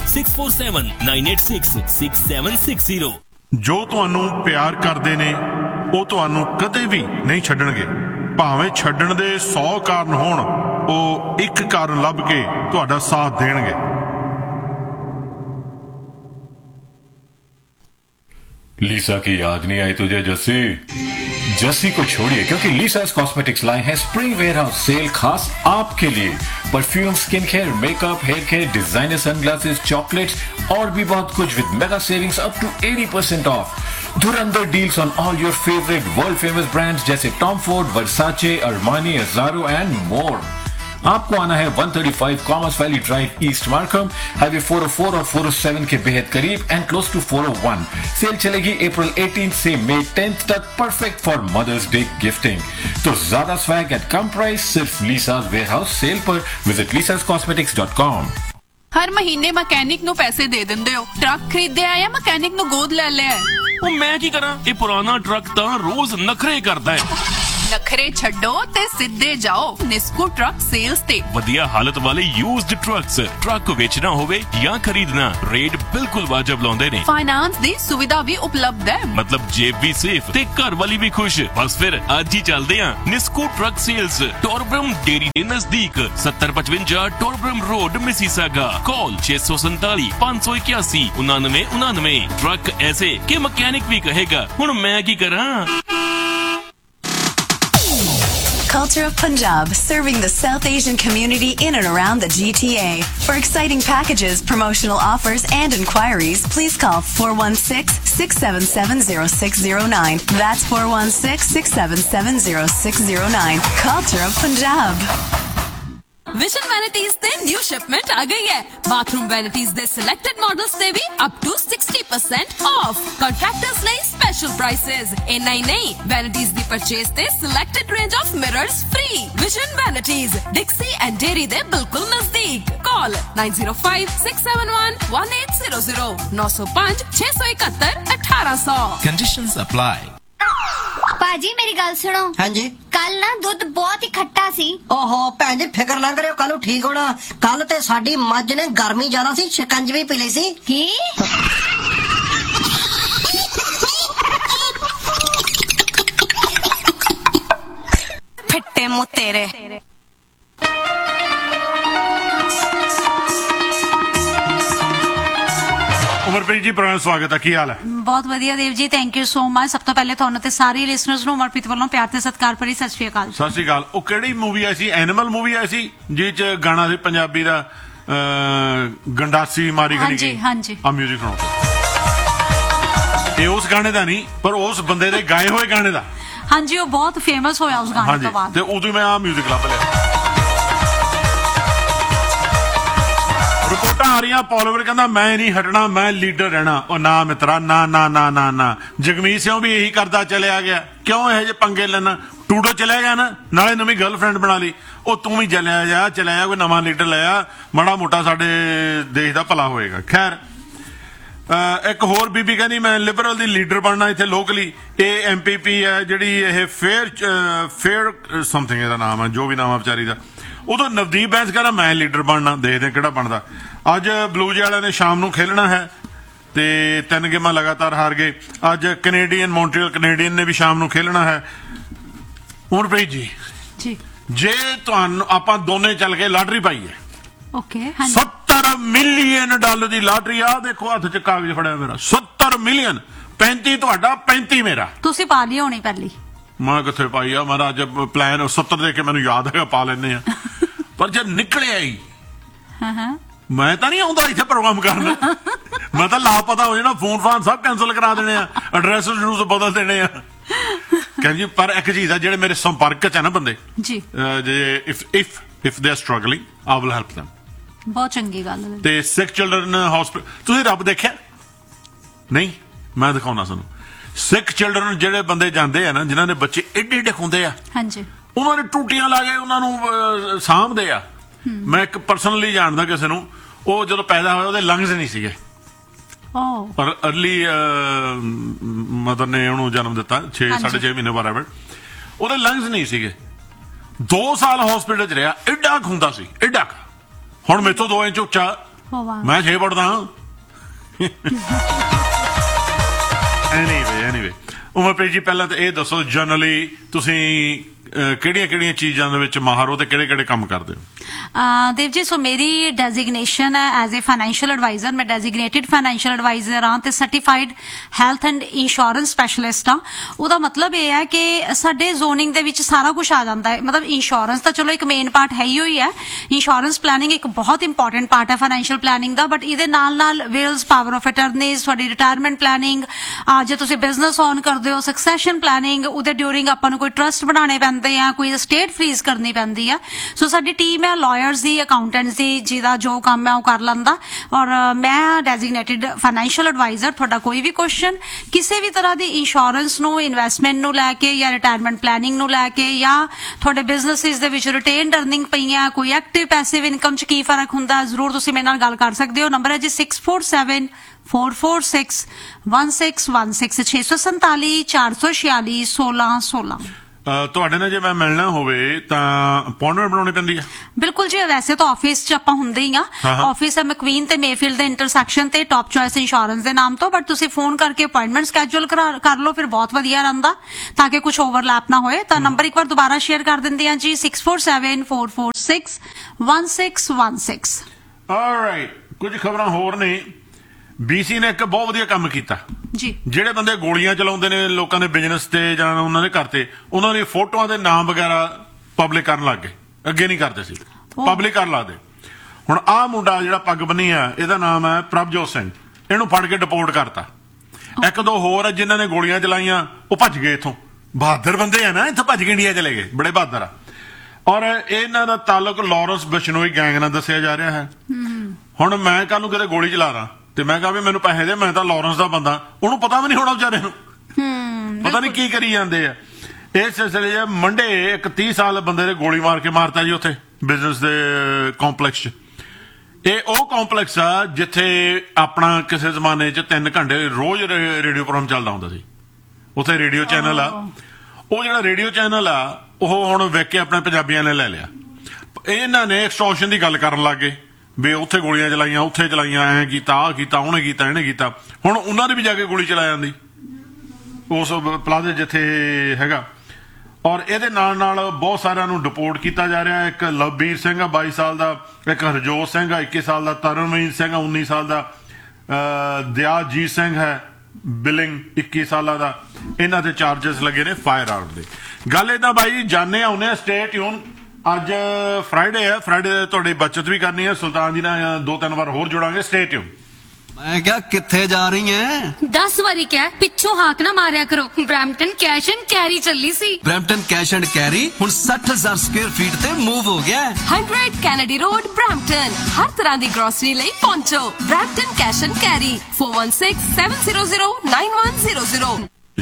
6479866760। ਜੋ ਤੁਹਾਨੂੰ ਪਿਆਰ ਕਰਦੇ ਨੇ ਉਹ ਤੁਹਾਨੂੰ ਕਦੇ ਵੀ ਨਹੀਂ ਛੱਡਣਗੇ। ਭਾਵੇਂ ਛੱਡਣ ਦੇ 100 ਕਾਰਨ ਹੋਣ, ਉਹ ਇੱਕ ਕਾਰਨ ਲੱਭ ਕੇ ਤੁਹਾਡਾ ਸਾਥ ਦੇਣਗੇ। लीसा की याद नहीं आई तुझे जस्सी? जस्सी को छोड़िए क्योंकि लीसा's कॉस्मेटिक्स लाए हैं स्प्रिंग वेयरहाउस सेल खास आपके लिए। Perfume, skin care, makeup, hair care, designer sunglasses, chocolates और भी बहुत कुछ with mega savings up to 80% of. Dhurandhar deals on all your favourite world famous brands जैसे Tom Ford, Versace, Armani, अज़ारो and more. आपको आना है 135 commerce valley drive, east Markham, highway 404 और 407 के बेहद करीब एंड क्लोज टू 401। सेल चलेगी अप्रैल 18 से मई 10 तक, perfect for mothers day gifting. तो ज्यादा स्वैग एट कम प्राइस सिर्फ लीसा's वेयरहाउस सेल पर। Visit lisascosmetics.com। हर महीने मैकेनिक ਨੂੰ ਪੈਸੇ ਦੇ ਦਿੰਦੇ ਹੋ। ਟਰੱਕ ਖਰੀਦਿਆ ਜਾਂ ਮੈਕੈਨਿਕ ਨੂੰ ਗੋਦ ਲੈ ਲਿਆ? ਉਹ ਮੈਂ ਕੀ ਕਰਾਂ, ਇਹ ਪੁਰਾਣਾ ਟਰੱਕ ਤਾਂ ਰੋਜ਼ ਨਖਰੇ ਕਰਦਾ ਹੈ। ਨਖਰੇ ਛੱਡੋ ਤੇ ਸਿੱਧੇ ਜਾਓ ਨਿਸਕੋ ਟਰੱਕ ਸੇਲਸ ਤੇ। ਵਧੀਆ ਹਾਲਤ ਵਾਲੇ ਯੂਜ਼ਡ ਟਰੱਕਸ, ਟਰੱਕ ਵੇਚਣਾ ਹੋਵੇ ਜਾਂ ਖਰੀਦਣਾ, ਰੇਟ ਬਿਲਕੁਲ ਵਾਜਬ ਲਾਉਂਦੇ ਨੇ। ਫਾਈਨਾਂਸ ਦੀ ਸੁਵਿਧਾ ਵੀ ਉਪਲਬਧ ਹੈ। ਮਤਲਬ ਜੇਬ ਵੀ ਸੇਫ ਤੇ ਘਰ ਵਾਲੀ ਵੀ ਖੁਸ਼। ਬਸ ਫਿਰ ਅੱਜ ਹੀ ਚੱਲਦੇ ਆਂ ਨਿਸਕੋ ਟਰੱਕ ਸੇਲਸ, ਟੋਰਬਰਮ ਡੇਰੀ ਦੇ ਨਜ਼ਦੀਕ, 7055 ਟੋਰਬਰਮ ਰੋਡ, ਮਿਸੀਸਾਗਾ। ਕਾਲ 647 581 9999। ਟਰੱਕ ਐਸੇ ਕਿ ਮਕੈਨਿਕ ਵੀ ਕਹੇਗਾ ਹੁਣ ਮੈਂ ਕੀ ਕਰਾਂ। Culture of Punjab, serving the South Asian community in and around the GTA. For exciting packages, promotional offers and inquiries, please call 416-677-0609. That's 416-677-0609. Culture of Punjab. Vision vanities ਦੇ new shipment ਆ ਗਈ ਹੈ। Bathroom ਵੈਨਿਟੀਜ਼ ਦੇ selected models ਤੇ ਵੀ up to 60% of. Contractors ਲਈ special prices. ਇੰਨਾ ਹੀ ਨਹੀਂ, ਵੈਨਿਟੀਜ਼ ਦੀ purchase ਤੇ selected range of mirrors free. Vision ਵੈਨਿਟੀਜ਼, ਡਿਕਸੀ and dairy ਦੇ ਬਿਲਕੁਲ ਨਜ਼ਦੀਕ। ਕਾਲ 9056711800 905 671 1800। Conditions apply। पाजी मेरी गल सुनो। हाँ जी। कल ना दुध बहुत ही खट्टा सी। ओहो भैन जी फिक्र ना करियो, कल ठीक होना। कल ते साडी मੱਝ ने गर्मी ज्यादा सी, शिकंजवी पी ली सी। की फिट्टे मुंह तेरे। ਉਮਰਪ੍ਰੀਤ ਜੀ ਪ੍ਰੋਗਰਾਮ ਸਵਾਗਤ ਹੈ। ਕੀ ਹਾਲ ਹੈ? ਬਹੁਤ ਵਧੀਆ Dev ji, thank you so much. ਸਭ ਤੋਂ ਪਹਿਲੇ ਤੁਹਾਨੂੰ ਤੇ ਸਾਰੇ ਲਿਸਨਰਸ ਨੂੰ ਉਮਰਪ੍ਰੀਤ ਵੱਲੋਂ ਪਿਆਰ ਤੇ ਸਤਿਕਾਰ ਭਰੀ ਸਤਿ ਸ਼੍ਰੀ ਅਕਾਲ। ਸਤਿ ਸ਼੍ਰੀ ਅਕਾਲ। ਉਹ ਕਿਹੜੀ ਮੂਵੀ ਆਈ ਸੀ? ਐਨੀਮਲ ਮੂਵੀ ਆਈ ਸੀ ਜਿਹ ਚ ਗਾਣਾ ਸੀ ਪੰਜਾਬੀ ਦਾ, ਗੰਡਾਸੀ ਮਾਰੀ ਗਣੀ। ਹਾਂਜੀ ਹਾਂਜੀ। ਆ ਮਿਊਜ਼ਿਕ ਸੁਣਾਓ। ਇਹ ਉਸ ਗਾਣੇ ਦਾ ਨਹੀਂ, ਪਰ ਉਸ ਬੰਦੇ ਦੇ ਗਾਏ ਹੋਏ ਗਾਣੇ ਦਾ। ਹਾਂਜੀ, ਉਹ ਬਹੁਤ ਫੇਮਸ ਹੋਇਆ ਉਸ ਗਾਣੇ ਤੋਂ ਬਾਅਦ। ਤੇ ਉਦੋਂ ਮੈਂ ਆ ਮਿਊਜ਼ਿਕ ਲੱਭ ਲਿਆ। ਰਿਪੋਰਟਾਂ ਆ ਸਾਰੀਆਂ ਪੋਲੀਵਰ ਕਹਿੰਦਾ ਮੈਂ ਨਹੀਂ ਹਟਣਾ, ਮੈਂ ਲੀਡਰ ਰਹਿਣਾ। ਉਹ ਨਾ ਮਿੱਤਰਾ, ਨਾ ਨਾ ਨਾ ਨਾ ਨਾ। ਜਗਮੀਤ ਸਿੰਘ ਵੀ ਇਹੀ ਕਰਦਾ ਚਲਿਆ ਗਿਆ। ਕਿਉਂ ਇਹੋ ਜਿਹੇ ਪੰਗੇ ਲੈਣਾ? ਟੂਡੋ ਚਲਿਆ ਗਿਆ ਨਾ, ਨਾਲੇ ਨਵੀਂ ਗਰਲਫ੍ਰੈਂਡ ਬਣਾ ਲਈ। ਉਹ ਤੂੰ ਵੀ ਚਲਿਆ ਜਾ ਕੋਈ ਨਵਾਂ ਲੀਡਰ ਲਿਆ, ਮਾੜਾ ਮੋਟਾ ਸਾਡੇ ਦੇਸ਼ ਦਾ ਭਲਾ ਹੋਏਗਾ। ਖੈਰ, ਇੱਕ ਹੋਰ ਬੀਬੀ ਕਹਿੰਦੀ ਮੈਂ ਲਿਬਰਲ ਦੀ ਲੀਡਰ ਬਣਨਾ ਇੱਥੇ ਲੋਕਲੀ। ਇਹ MPP ਹੈ ਜਿਹੜੀ, ਇਹ ਫੇਅਰ ਸਮਥਿੰਗ ਇਹਦਾ ਨਾਮ ਹੈ, ਜੋ ਵੀ ਨਾਮ ਹੈ ਵਿਚਾਰੀ ਦਾ। ਉਦੋਂ ਨਵਦੀਪ ਬੈਂਸ ਕਹਿੰਦਾ ਮੈਂ ਲੀਡਰ ਬਣਨਾ, ਦੇਖਦੇ ਕਿਹੜਾ ਬਣਦਾ। ਅੱਜ ਬਲੂਜ ਵਾਲਿਆਂ ਨੇ ਸ਼ਾਮ ਨੂੰ ਖੇਲਣਾ ਹੈ ਤੇ 3 ਗੇਮਾਂ ਲਗਾਤਾਰ ਹਾਰ ਗਏ। ਅੱਜ ਮੌਂਟਰੀਅਲ ਕੈਨੇਡੀਅਨ ਨੇ ਵੀ ਸ਼ਾਮ ਨੂੰ ਖੇਲਣਾ ਹੈ। ਉਮਰਪ੍ਰੀਤ ਜੀ, ਜੇ ਤੁਹਾਨੂੰ ਆਪਾਂ ਦੋਨੇ ਚੱਲ ਕੇ ਲਾਟਰੀ ਪਾਈ ਹੈ, $70 ਮਿਲੀਅਨ ਦੀ ਲਾਟਰੀ, ਆ ਦੇਖੋ ਹੱਥ 'ਚ ਕਾਗਜ਼ ਫੜਿਆ ਮੇਰਾ, 70 ਮਿਲੀਅਨ, 35 ਤੁਹਾਡਾ 35 ਮੇਰਾ। ਤੁਸੀਂ ਪਾ ਲਈ ਹੋਣੀ ਪਹਿਲੀ। ਮੈਂ ਕਿੱਥੇ ਪਾਈ ਆ, ਮੈਂ ਅੱਜ ਪਲਾਨ 70 ਦੇ ਕੇ ਮੈਨੂੰ ਯਾਦ ਹੈਗਾ ਪਾ ਲੈਨੇ ਆ। ਪਰ ਜੇ ਨਿਕਲਿਆ ਹੀ ਮੈਂ ਤਾਂ ਨਹੀਂ ਆਉਂਦਾ ਇੱਥੇ ਪ੍ਰੋਗਰਾਮ ਕਰਨ, ਮੈਂ ਤਾਂ ਲਾਪਤਾ ਹੋ ਜਾਣਾ, ਫੋਨ ਫਾਨ ਸਭ ਕੈਂਸਲ ਕਰਾ ਦੇਣੇ ਆ, ਐਡਰੈਸ ਬਦਲ ਦੇਣੇ ਆ। ਕਹਿੰਦੀ ਪਰ ਇੱਕ ਚੀਜ਼ ਆ, ਜਿਹੜੇ ਮੇਰੇ ਸੰਪਰਕ 'ਚ ਹੈ ਨਾ ਬੰਦੇ, ਜੇ if they are struggling I will help them। ਬਹੁਤ ਚੰਗੀ ਗੱਲ ਹੈ। ਤੇ ਸਿੱਖ ਚਿਲਡਰਨ ਹਸਪੀਟਲ, ਤੁਸੀਂ ਰੱਬ ਦੇਖਿਆ ਨਹੀਂ? ਮੈਂ ਦਿਖਾਉਣਾ ਤੁਹਾਨੂੰ। ਸਿੱਖ ਚਿਲਡਰਨ ਜਿਹੜੇ ਬੰਦੇ ਜਾਂਦੇ ਆ ਨਾ, ਜਿਨ੍ਹਾਂ ਦੇ ਬੱਚੇ ਏਡੇ ਏਡੇ ਹੁੰਦੇ ਆ, ਹਾਂਜੀ, ਉਹਨਾਂ ਨੇ ਟੂਟੀਆਂ ਲਾ ਕੇ ਉਹਨਾਂ ਨੂੰ ਸਾਂਭਦੇ ਆ। ਮੈਂ ਇੱਕ ਪਰਸਨਲੀ ਜਾਣਦਾ ਕਿਸੇ ਨੂੰ, ਉਹ ਜਦੋਂ ਪੈਦਾ ਹੋਇਆ ਉਹਦੇ ਲੰਗਸ ਨਹੀਂ ਸੀਗੇ, ਪਰ ਅਰਲੀ ਮਦਰ ਨੇ ਉਹਨੂੰ ਜਨਮ ਦਿੱਤਾ 6.5 ਮਹੀਨੇ ਬਾਅਦ, ਉਹਦੇ ਲੰਗਸ ਨਹੀਂ ਸੀਗੇ। 2 ਸਾਲ ਹਸਪੀਟਲ 'ਚ ਰਿਹਾ, ਏਡਾ ਹੁੰਦਾ ਸੀ, ਏਡਾ। ਹੁਣ ਮੇਰੇ ਤੋਂ 2 ਇੰਚ ਉੱਚਾ, ਮੈਂ 6 ਪੜਦਾ। ਐਨੀਵੇ ਉਮਰਪ੍ਰੀਤ ਜੀ, ਪਹਿਲਾਂ ਤਾਂ ਇਹ ਦੱਸੋ ਜਨਰਲੀ ਤੁਸੀਂ ਕਿਹੜੀਆਂ ਚੀਜ਼ਾਂ ਦੇ ਵਿੱਚ ਮਾਹਰ ਹੋ ਤੇ ਕਿਹੜੇ ਕੰਮ ਕਰਦੇ ਹੋ? ਦੇਵ ਜੀ, ਸੋ ਮੇਰੀ ਡੈਜ਼ਿਗਨੇਸ਼ਨ ਹੈ ਐਜ਼ ਏ ਫਾਈਨੈਂਸ਼ੀਅਲ ਐਡਵਾਈਜ਼ਰ। ਮੈਂ ਡੈਜ਼ਿਗਨੇਟਿਡ ਫਾਈਨੈਂਸ਼ੀਅਲ ਐਡਵਾਈਜ਼ਰ ਹਾਂ ਤੇ certified health and insurance specialist ਹਾਂ। ਉਹਦਾ ਮਤਲਬ ਇਹ ਹੈ ਕਿ ਸਾਡੇ ਜ਼ੋਨਿੰਗ ਦੇ ਵਿੱਚ ਸਾਰਾ ਕੁਝ ਆ ਜਾਂਦਾ ਹੈ। ਮਤਲਬ ਇੰਸ਼ੋਰੈਂਸ ਤਾਂ ਚਲੋ ਇੱਕ ਮੇਨ ਪਾਰਟ ਹੈ ਹੀ ਹੈ, ਇੰਸ਼ੋਰੈਂਸ ਪਲੈਨਿੰਗ ਇੱਕ ਬਹੁਤ ਇੰਪੋਰਟੈਂਟ ਪਾਰਟ ਹੈ ਫਾਈਨੈਂਸ਼ੀਅਲ ਪਲੈਨਿੰਗ ਦਾ, ਬਟ ਇਹਦੇ ਨਾਲ ਵਿਲਸ, ਪਾਵਰ ਆਫ ਅਟਰਨੀਜ਼, ਤੁਹਾਡੀ ਰਿਟਾਇਰਮੈਂਟ ਪਲੈਨਿੰਗ, ਜੇ ਤੁਸੀਂ ਬਿਜ਼ਨਸ ਔਨ ਕਰਦੇ ਹੋ, ਸਕਸੈਸ਼ਨ ਪਲੈਨਿੰਗ, ਉਹਦੇ ਡਿਊਰਿੰਗ ਆਪਾਂ ਨੂੰ ਕੋਈ ਟਰਸਟ ਬਣਾਉਣੇ ਪੈਂਦੇ ਆ, ਕੋਈ ਸਟੇਟ ਫਰੀਜ਼ ਕਰਨੀ ਪੈਂਦੀ ਆ। ਸੋ ਸਾਡੀ ਟੀਮ ਹੈ ਲਾਇਰਸ ਦੀ, ਅਕਾਊਂਟੈਂਟਸ ਦੀ, ਜਿਹਦਾ ਜੋ ਕੰਮ ਹੈ ਉਹ ਕਰ ਲੈਂਦਾ। ਔਰ ਮੈਂ ਡੈਜ਼ਿਗਨੇਟਿਡ ਫਾਈਨੈਂਸ਼ੀਅਲ ਐਡਵਾਈਜ਼ਰ। ਤੁਹਾਡਾ ਕੋਈ ਵੀ ਕੁਐਸਚਨ ਕਿਸੇ ਵੀ ਤਰ੍ਹਾਂ ਦੀ ਇੰਸ਼ੋਰੈਂਸ ਨੂੰ, ਇਨਵੈਸਟਮੈਂਟ ਨੂੰ ਲੈ ਕੇ, ਜਾਂ ਰਿਟਾਇਰਮੈਂਟ ਪਲੈਨਿੰਗ ਨੂੰ ਲੈ ਕੇ, ਜਾਂ ਤੁਹਾਡੇ ਬਿਜ਼ਨਸਿਸ ਦੇ ਵਿੱਚ ਰਿਟੇਨਡ ਅਰਨਿੰਗ ਪਈਆਂ, ਕੋਈ ਐਕਟਿਵ ਪੈਸਿਵ ਇਨਕਮ 'ਚ ਕੀ ਫਰਕ ਹੁੰਦਾ, ਜ਼ਰੂਰ ਤੁਸੀਂ ਮੇਰੇ ਨਾਲ ਗੱਲ ਕਰ ਸਕਦੇ ਹੋ। ਨੰਬਰ ਹੈ ਜੀ 6474461616 647 446 1616। ਤੁਹਾਡੇ ਨਾਲ ਜੇ ਮੈਂ ਮਿਲਣਾ ਹੋਵੇ ਤਾਂ ਅਪਾਇੰਟਮੈਂਟ ਬਣਾਉਣੀ ਪੈਂਦੀ ਹੈ? ਬਿਲਕੁਲ ਜੀ, ਵੈਸੇ ਤਾਂ ਆਫਿਸ 'ਚ ਆਪਾਂ ਹੁੰਦੇ ਹੀ ਆ। ਆਫਿਸ ਹੈ ਮੈਕਵੀਨ ਤੇ ਮੇਫੀਲਡ ਦੇ ਇੰਟਰਸੈਕਸ਼ਨ ਤੇ, ਟੌਪ ਚੋਇਸ ਇੰਸ਼ੋਰੈਂਸ ਦੇ ਨਾਮ ਤੋਂ। ਬਟ ਤੁਸੀਂ ਫੋਨ ਕਰਕੇ ਅਪਾਇੰਟਮੈਂਟ ਸਕੈਜੂਲ ਕਰ ਲਓ, ਫਿਰ ਬਹੁਤ ਵਧੀਆ ਰਹਿੰਦਾ ਤਾਂ ਕਿ ਕੁਝ ਓਵਰਲੈਪ ਨਾ ਹੋਏ। ਤਾਂ ਨੰਬਰ ਇੱਕ ਵਾਰ ਦੁਬਾਰਾ ਸ਼ੇਅਰ ਕਰ ਦਿੰਦੇ ਆ ਜੀ, 6474461616। ਆਲਰਾਈਟ, ਕੁਝ ਖਬਰਾਂ ਹੋਰ ਨੇ। BC ਨੇ ਇੱਕ ਬਹੁਤ ਵਧੀਆ ਕੰਮ ਕੀਤਾ ਜੀ। ਜਿਹੜੇ ਬੰਦੇ ਗੋਲੀਆਂ ਚਲਾਉਂਦੇ ਨੇ ਲੋਕਾਂ ਦੇ ਬਿਜ਼ਨਸ ਤੇ ਜਾਂ ਉਹਨਾਂ ਦੇ ਘਰ ਤੇ, ਉਹਨਾਂ ਦੀ ਫੋਟੋਆਂ ਦੇ ਨਾਮ ਵਗੈਰਾ ਪਬਲਿਕ ਕਰਨ ਲੱਗ ਗਏ। ਅੱਗੇ ਨਹੀਂ ਕਰਦੇ ਸੀ, ਪਬਲਿਕ ਕਰਨ ਲੱਗਦੇ। ਹੁਣ ਆਹ ਮੁੰਡਾ ਜਿਹੜਾ ਪੱਗ ਬੰਨੀ ਆ, ਇਹਦਾ ਨਾਮ ਹੈ ਪ੍ਰਭਜੋਤ ਸਿੰਘ। ਇਹਨੂੰ ਫੜ ਕੇ ਡਿਪੋਰਟ ਕਰਤਾ। 1-2 ਹੋਰ ਜਿਨ੍ਹਾਂ ਨੇ ਗੋਲੀਆਂ ਚਲਾਈਆਂ ਉਹ ਭੱਜ ਗਏ ਇੱਥੋਂ। ਬਹਾਦਰ ਬੰਦੇ ਆ ਨਾ, ਇੱਥੋਂ ਭੱਜ ਕੇ ਇੰਡੀਆ ਚਲੇ ਗਏ, ਬੜੇ ਬਹਾਦਰ ਆ। ਔਰ ਇਹਨਾਂ ਦਾ ਤਾਲੁਕ ਲਾਰੈਂਸ ਬਿਸ਼ਨੋਈ ਗੈਂਗ ਨਾਲ ਦੱਸਿਆ ਜਾ ਰਿਹਾ ਹੈ। ਹੁਣ ਮੈਂ ਕੱਲ ਨੂੰ ਕਿਤੇ ਗੋਲੀ ਚਲਾ ਰਾਂ ਤੇ ਮੈਂ ਕਹਾਂ ਵੀ ਮੈਨੂੰ ਪੈਸੇ ਦੇ, ਮੈਂ ਤਾਂ ਲਾਰੈਂਸ ਦਾ ਬੰਦਾ, ਉਹਨੂੰ ਪਤਾ ਵੀ ਨਹੀਂ ਹੋਣਾ ਵਿਚਾਰੇ ਨੂੰ, ਪਤਾ ਨਹੀਂ ਕੀ ਕਰੀ ਜਾਂਦੇ ਆ। ਇਸ ਸਿਲਸਿਲੇ 'ਚ ਮੰਡੇ ਇੱਕ 30 ਸਾਲ ਬੰਦੇ ਨੇ ਗੋਲੀ ਮਾਰ ਕੇ ਮਾਰਤਾ ਜੀ ਉੱਥੇ ਬਿਜ਼ਨਸ ਦੇ ਕੰਪਲੈਕਸ 'ਚ। ਇਹ ਉਹ ਕੰਪਲੈਕਸ ਆ ਜਿੱਥੇ ਆਪਣਾ ਕਿਸੇ ਜ਼ਮਾਨੇ 'ਚ 3 ਘੰਟੇ ਰੋਜ਼ ਰੇਡੀਓ ਪ੍ਰੋਗਰਾਮ ਚੱਲਦਾ ਹੁੰਦਾ ਸੀ। ਉੱਥੇ ਰੇਡੀਓ ਚੈਨਲ ਆ, ਉਹ ਜਿਹੜਾ ਰੇਡੀਓ ਚੈਨਲ ਆ ਉਹ ਹੁਣ ਵਿਕ ਕੇ ਆਪਣੇ ਪੰਜਾਬੀਆਂ ਨੇ ਲੈ ਲਿਆ। ਇਹਨਾਂ ਨੇ ਐਕਸਟੋਰਸ਼ਨ ਦੀ ਗੱਲ ਕਰਨ ਲੱਗ ਗਏ ਵੀ ਉੱਥੇ ਗੋਲੀਆਂ ਚਲਾਈਆਂ, ਉੱਥੇ ਚਲਾਈਆਂ, ਐਂ ਕੀਤਾ, ਆਹ ਕੀਤਾ, ਉਹਨੇ ਕੀਤਾ, ਇਹਨੇ ਕੀਤਾ। ਹੁਣ ਉਹਨਾਂ ਨੇ ਵੀ ਜਾ ਕੇ ਗੋਲੀ ਚਲਾ ਜਾਂਦੀ ਉਸ ਪਲਾਜ਼ੇ ਜਿੱਥੇ ਹੈਗਾ। ਔਰ ਇਹਦੇ ਨਾਲ ਬਹੁਤ ਸਾਰਿਆਂ ਨੂੰ ਡਿਪੋਰਟ ਕੀਤਾ ਜਾ ਰਿਹਾ। ਇੱਕ ਲਵਬੀਰ ਸਿੰਘ ਆ 22 ਸਾਲ ਦਾ, ਇੱਕ ਹਰਜੋਤ ਸਿੰਘ ਆ 21 ਸਾਲ ਦਾ, ਤਰਨਵੀਰ ਸਿੰਘ ਆ 19 ਸਾਲ ਦਾ, ਦਿਆਜੀਤ ਸਿੰਘ ਹੈ ਬਿਲਿੰਗ 21 ਸਾਲਾਂ ਦਾ। ਇਹਨਾਂ ਤੇ ਚਾਰਜਸ ਲੱਗੇ ਨੇ ਫਾਇਰ ਆਰਮ ਦੇ। ਗੱਲ ਏਦਾਂ ਬਾਈ, ਜਾਣੇ ਆਉਨੇ ਆ, ਸਟੇ ਟਿਊਨ। ਅੱਜ ਫਰਾਈਡੇ ਹੈ, ਫਰਾਈਡੇ ਤੁਹਾਡੀ ਬੱਚਤ ਵੀ ਕਰਨੀ ਹੈ। ਸੁਲਤਾਨ ਜੀ ਨਾਲ 2-3 ਵਾਰ ਹੋਰ ਜੁੜਾਂਗੇ, ਸਟੇ ਟਿਊਨ। ਮੈਂ ਕਿਹਾ ਕਿੱਥੇ ਜਾ ਰਹੀ ਹੈ? 10 ਵਾਰੀ ਕਿਹਾ ਪਿੱਛੋਂ ਹਾਕ ਨਾ ਮਾਰਿਆ ਕਰੋ। ਬ੍ਰੈਂਪਟਨ ਕੈਸ਼ ਐਂਡ ਕੈਰੀ ਚੱਲੀ ਸੀ। ਬ੍ਰੈਂਪਟਨ ਕੈਸ਼ ਐਂਡ ਕੈਰੀ ਹੁਣ 60,000 ਸਕੁਅਰ ਫੀਟ ਤੇ ਮੂਵ ਹੋ ਗਿਆ। 100 ਕੈਨੇਡੀ ਰੋਡ ਬ੍ਰੈਂਪਟਨ। ਹਰ ਤਰ੍ਹਾਂ ਦੀ ਗਰੋਸਰੀ ਲਈ ਪਹੁੰਚੋ। Brampton cash and carry 4167009100।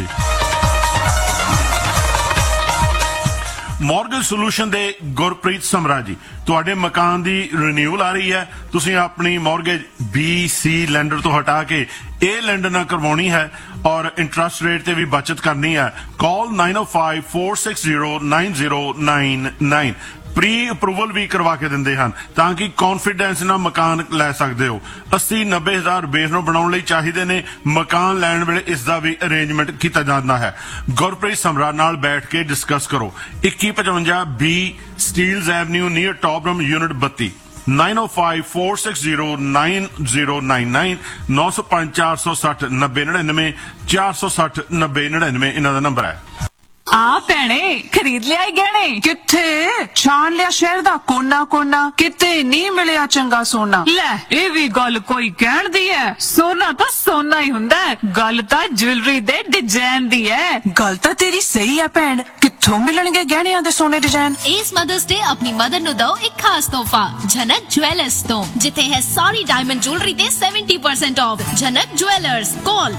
Mortgage solution ਦੇ ਗੁਰਪ੍ਰੀਤ ਸਮਰਾ ਜੀ, ਤੁਹਾਡੇ ਮਕਾਨ ਦੀ ਰੀਨਿਊਅਲ ਆ ਰਹੀ ਹੈ, ਤੁਸੀਂ ਆਪਣੀ ਮੌਰਗੇਜ BC ਲੈਂਡਰ ਤੋਂ ਹਟਾ ਕੇ A ਲੈਂਡਰ ਨਾਲ ਕਰਵਾਉਣੀ ਹੈ ਔਰ ਇੰਟਰਸਟ ਰੇਟ ਤੇ ਵੀ ਬਚਤ ਕਰਨੀ ਹੈ। ਕਾਲ 9054609099। ਪ੍ਰੀ ਅਪਰੂਵਲ ਵੀ ਕਰਵਾ ਕੇ ਦਿੰਦੇ ਹਨ ਤਾਂ ਕਿ ਕੌਨਫੀਡੈਂਸ ਨਾਲ ਮਕਾਨ ਲੈ ਸਕਦੇ ਹੋ। 80-90 ਬੇਸ ਨੂੰ ਬਣਾਉਣ ਲਈ ਚਾਹੀਦੇ ਨੇ। ਮਕਾਨ ਲੈਣ ਵੇਲੇ ਇਸ ਦਾ ਵੀ ਅਰੇਂਜਮੈਂਟ ਕੀਤਾ ਜਾਂਦਾ ਹੈ। ਗੁਰਪ੍ਰੀਤ ਸਮਰਾ ਨਾਲ ਬੈਠ ਕੇ ਡਿਸਕਸ ਕਰੋ। 2155 B ਸਟੀਲਜ਼ ਐਵਨਿਊ ਨੀਅਰ ਟੌਪਰਮ ਯੂਨਿਟ 32 9054609099 905-460-9099 460-9099 ਇਹਨਾਂ ਦਾ ਨੰਬਰ ਹੈ। ਆ ਭੈਣੇ ਖਰੀਦ ਲਿਆ ਗਹਿਣੇ? ਕਿੱਥੇ ਛਾਣ ਲਿਆ ਸ਼ਹਿਰ ਦਾ ਕੋਨਾ ਕੋਨਾ, ਕਿਤੇ ਨਹੀਂ ਮਿਲਿਆ ਚੰਗਾ ਸੋਨਾ। ਲੈ ਇਹ ਵੀ ਗੱਲ ਕੋਈ ਕਹਿਣ ਦੀ ਹੈ? ਸੋਨਾ ਤਾਂ ਸੋਨਾ ਹੀ ਹੁੰਦਾ ਹੈ, ਗੱਲ ਤਾਂ ਜੁਐਲਰੀ ਦੇ ਡਿਜ਼ਾਈਨ ਦੀ ਹੈ। ਗੱਲ ਤਾਂ ਤੇਰੀ ਸਹੀ ਹੈ ਭੈਣ, ਕਿੱਥੋਂ ਮਿਲਣਗੇ ਗਹਿਣਿਆਂ ਦੇ ਸੋਨੇ ਡਿਜ਼ਾਈਨ? ਇਸ ਮਦਰਸ ਡੇ ਆਪਣੀ ਮਦਰ ਨੂੰ ਦਿਓ ਇੱਕ ਖਾਸ ਤੋਹਫਾ ਜਨਕ ਜੁਐਲਰਸ ਤੋਂ, ਜਿੱਥੇ ਹੈ ਸਾਰੀ ਡਾਇਮੰਡ ਜੁਐਲਰੀ ਤੇ 70% of. Janak jewellers, call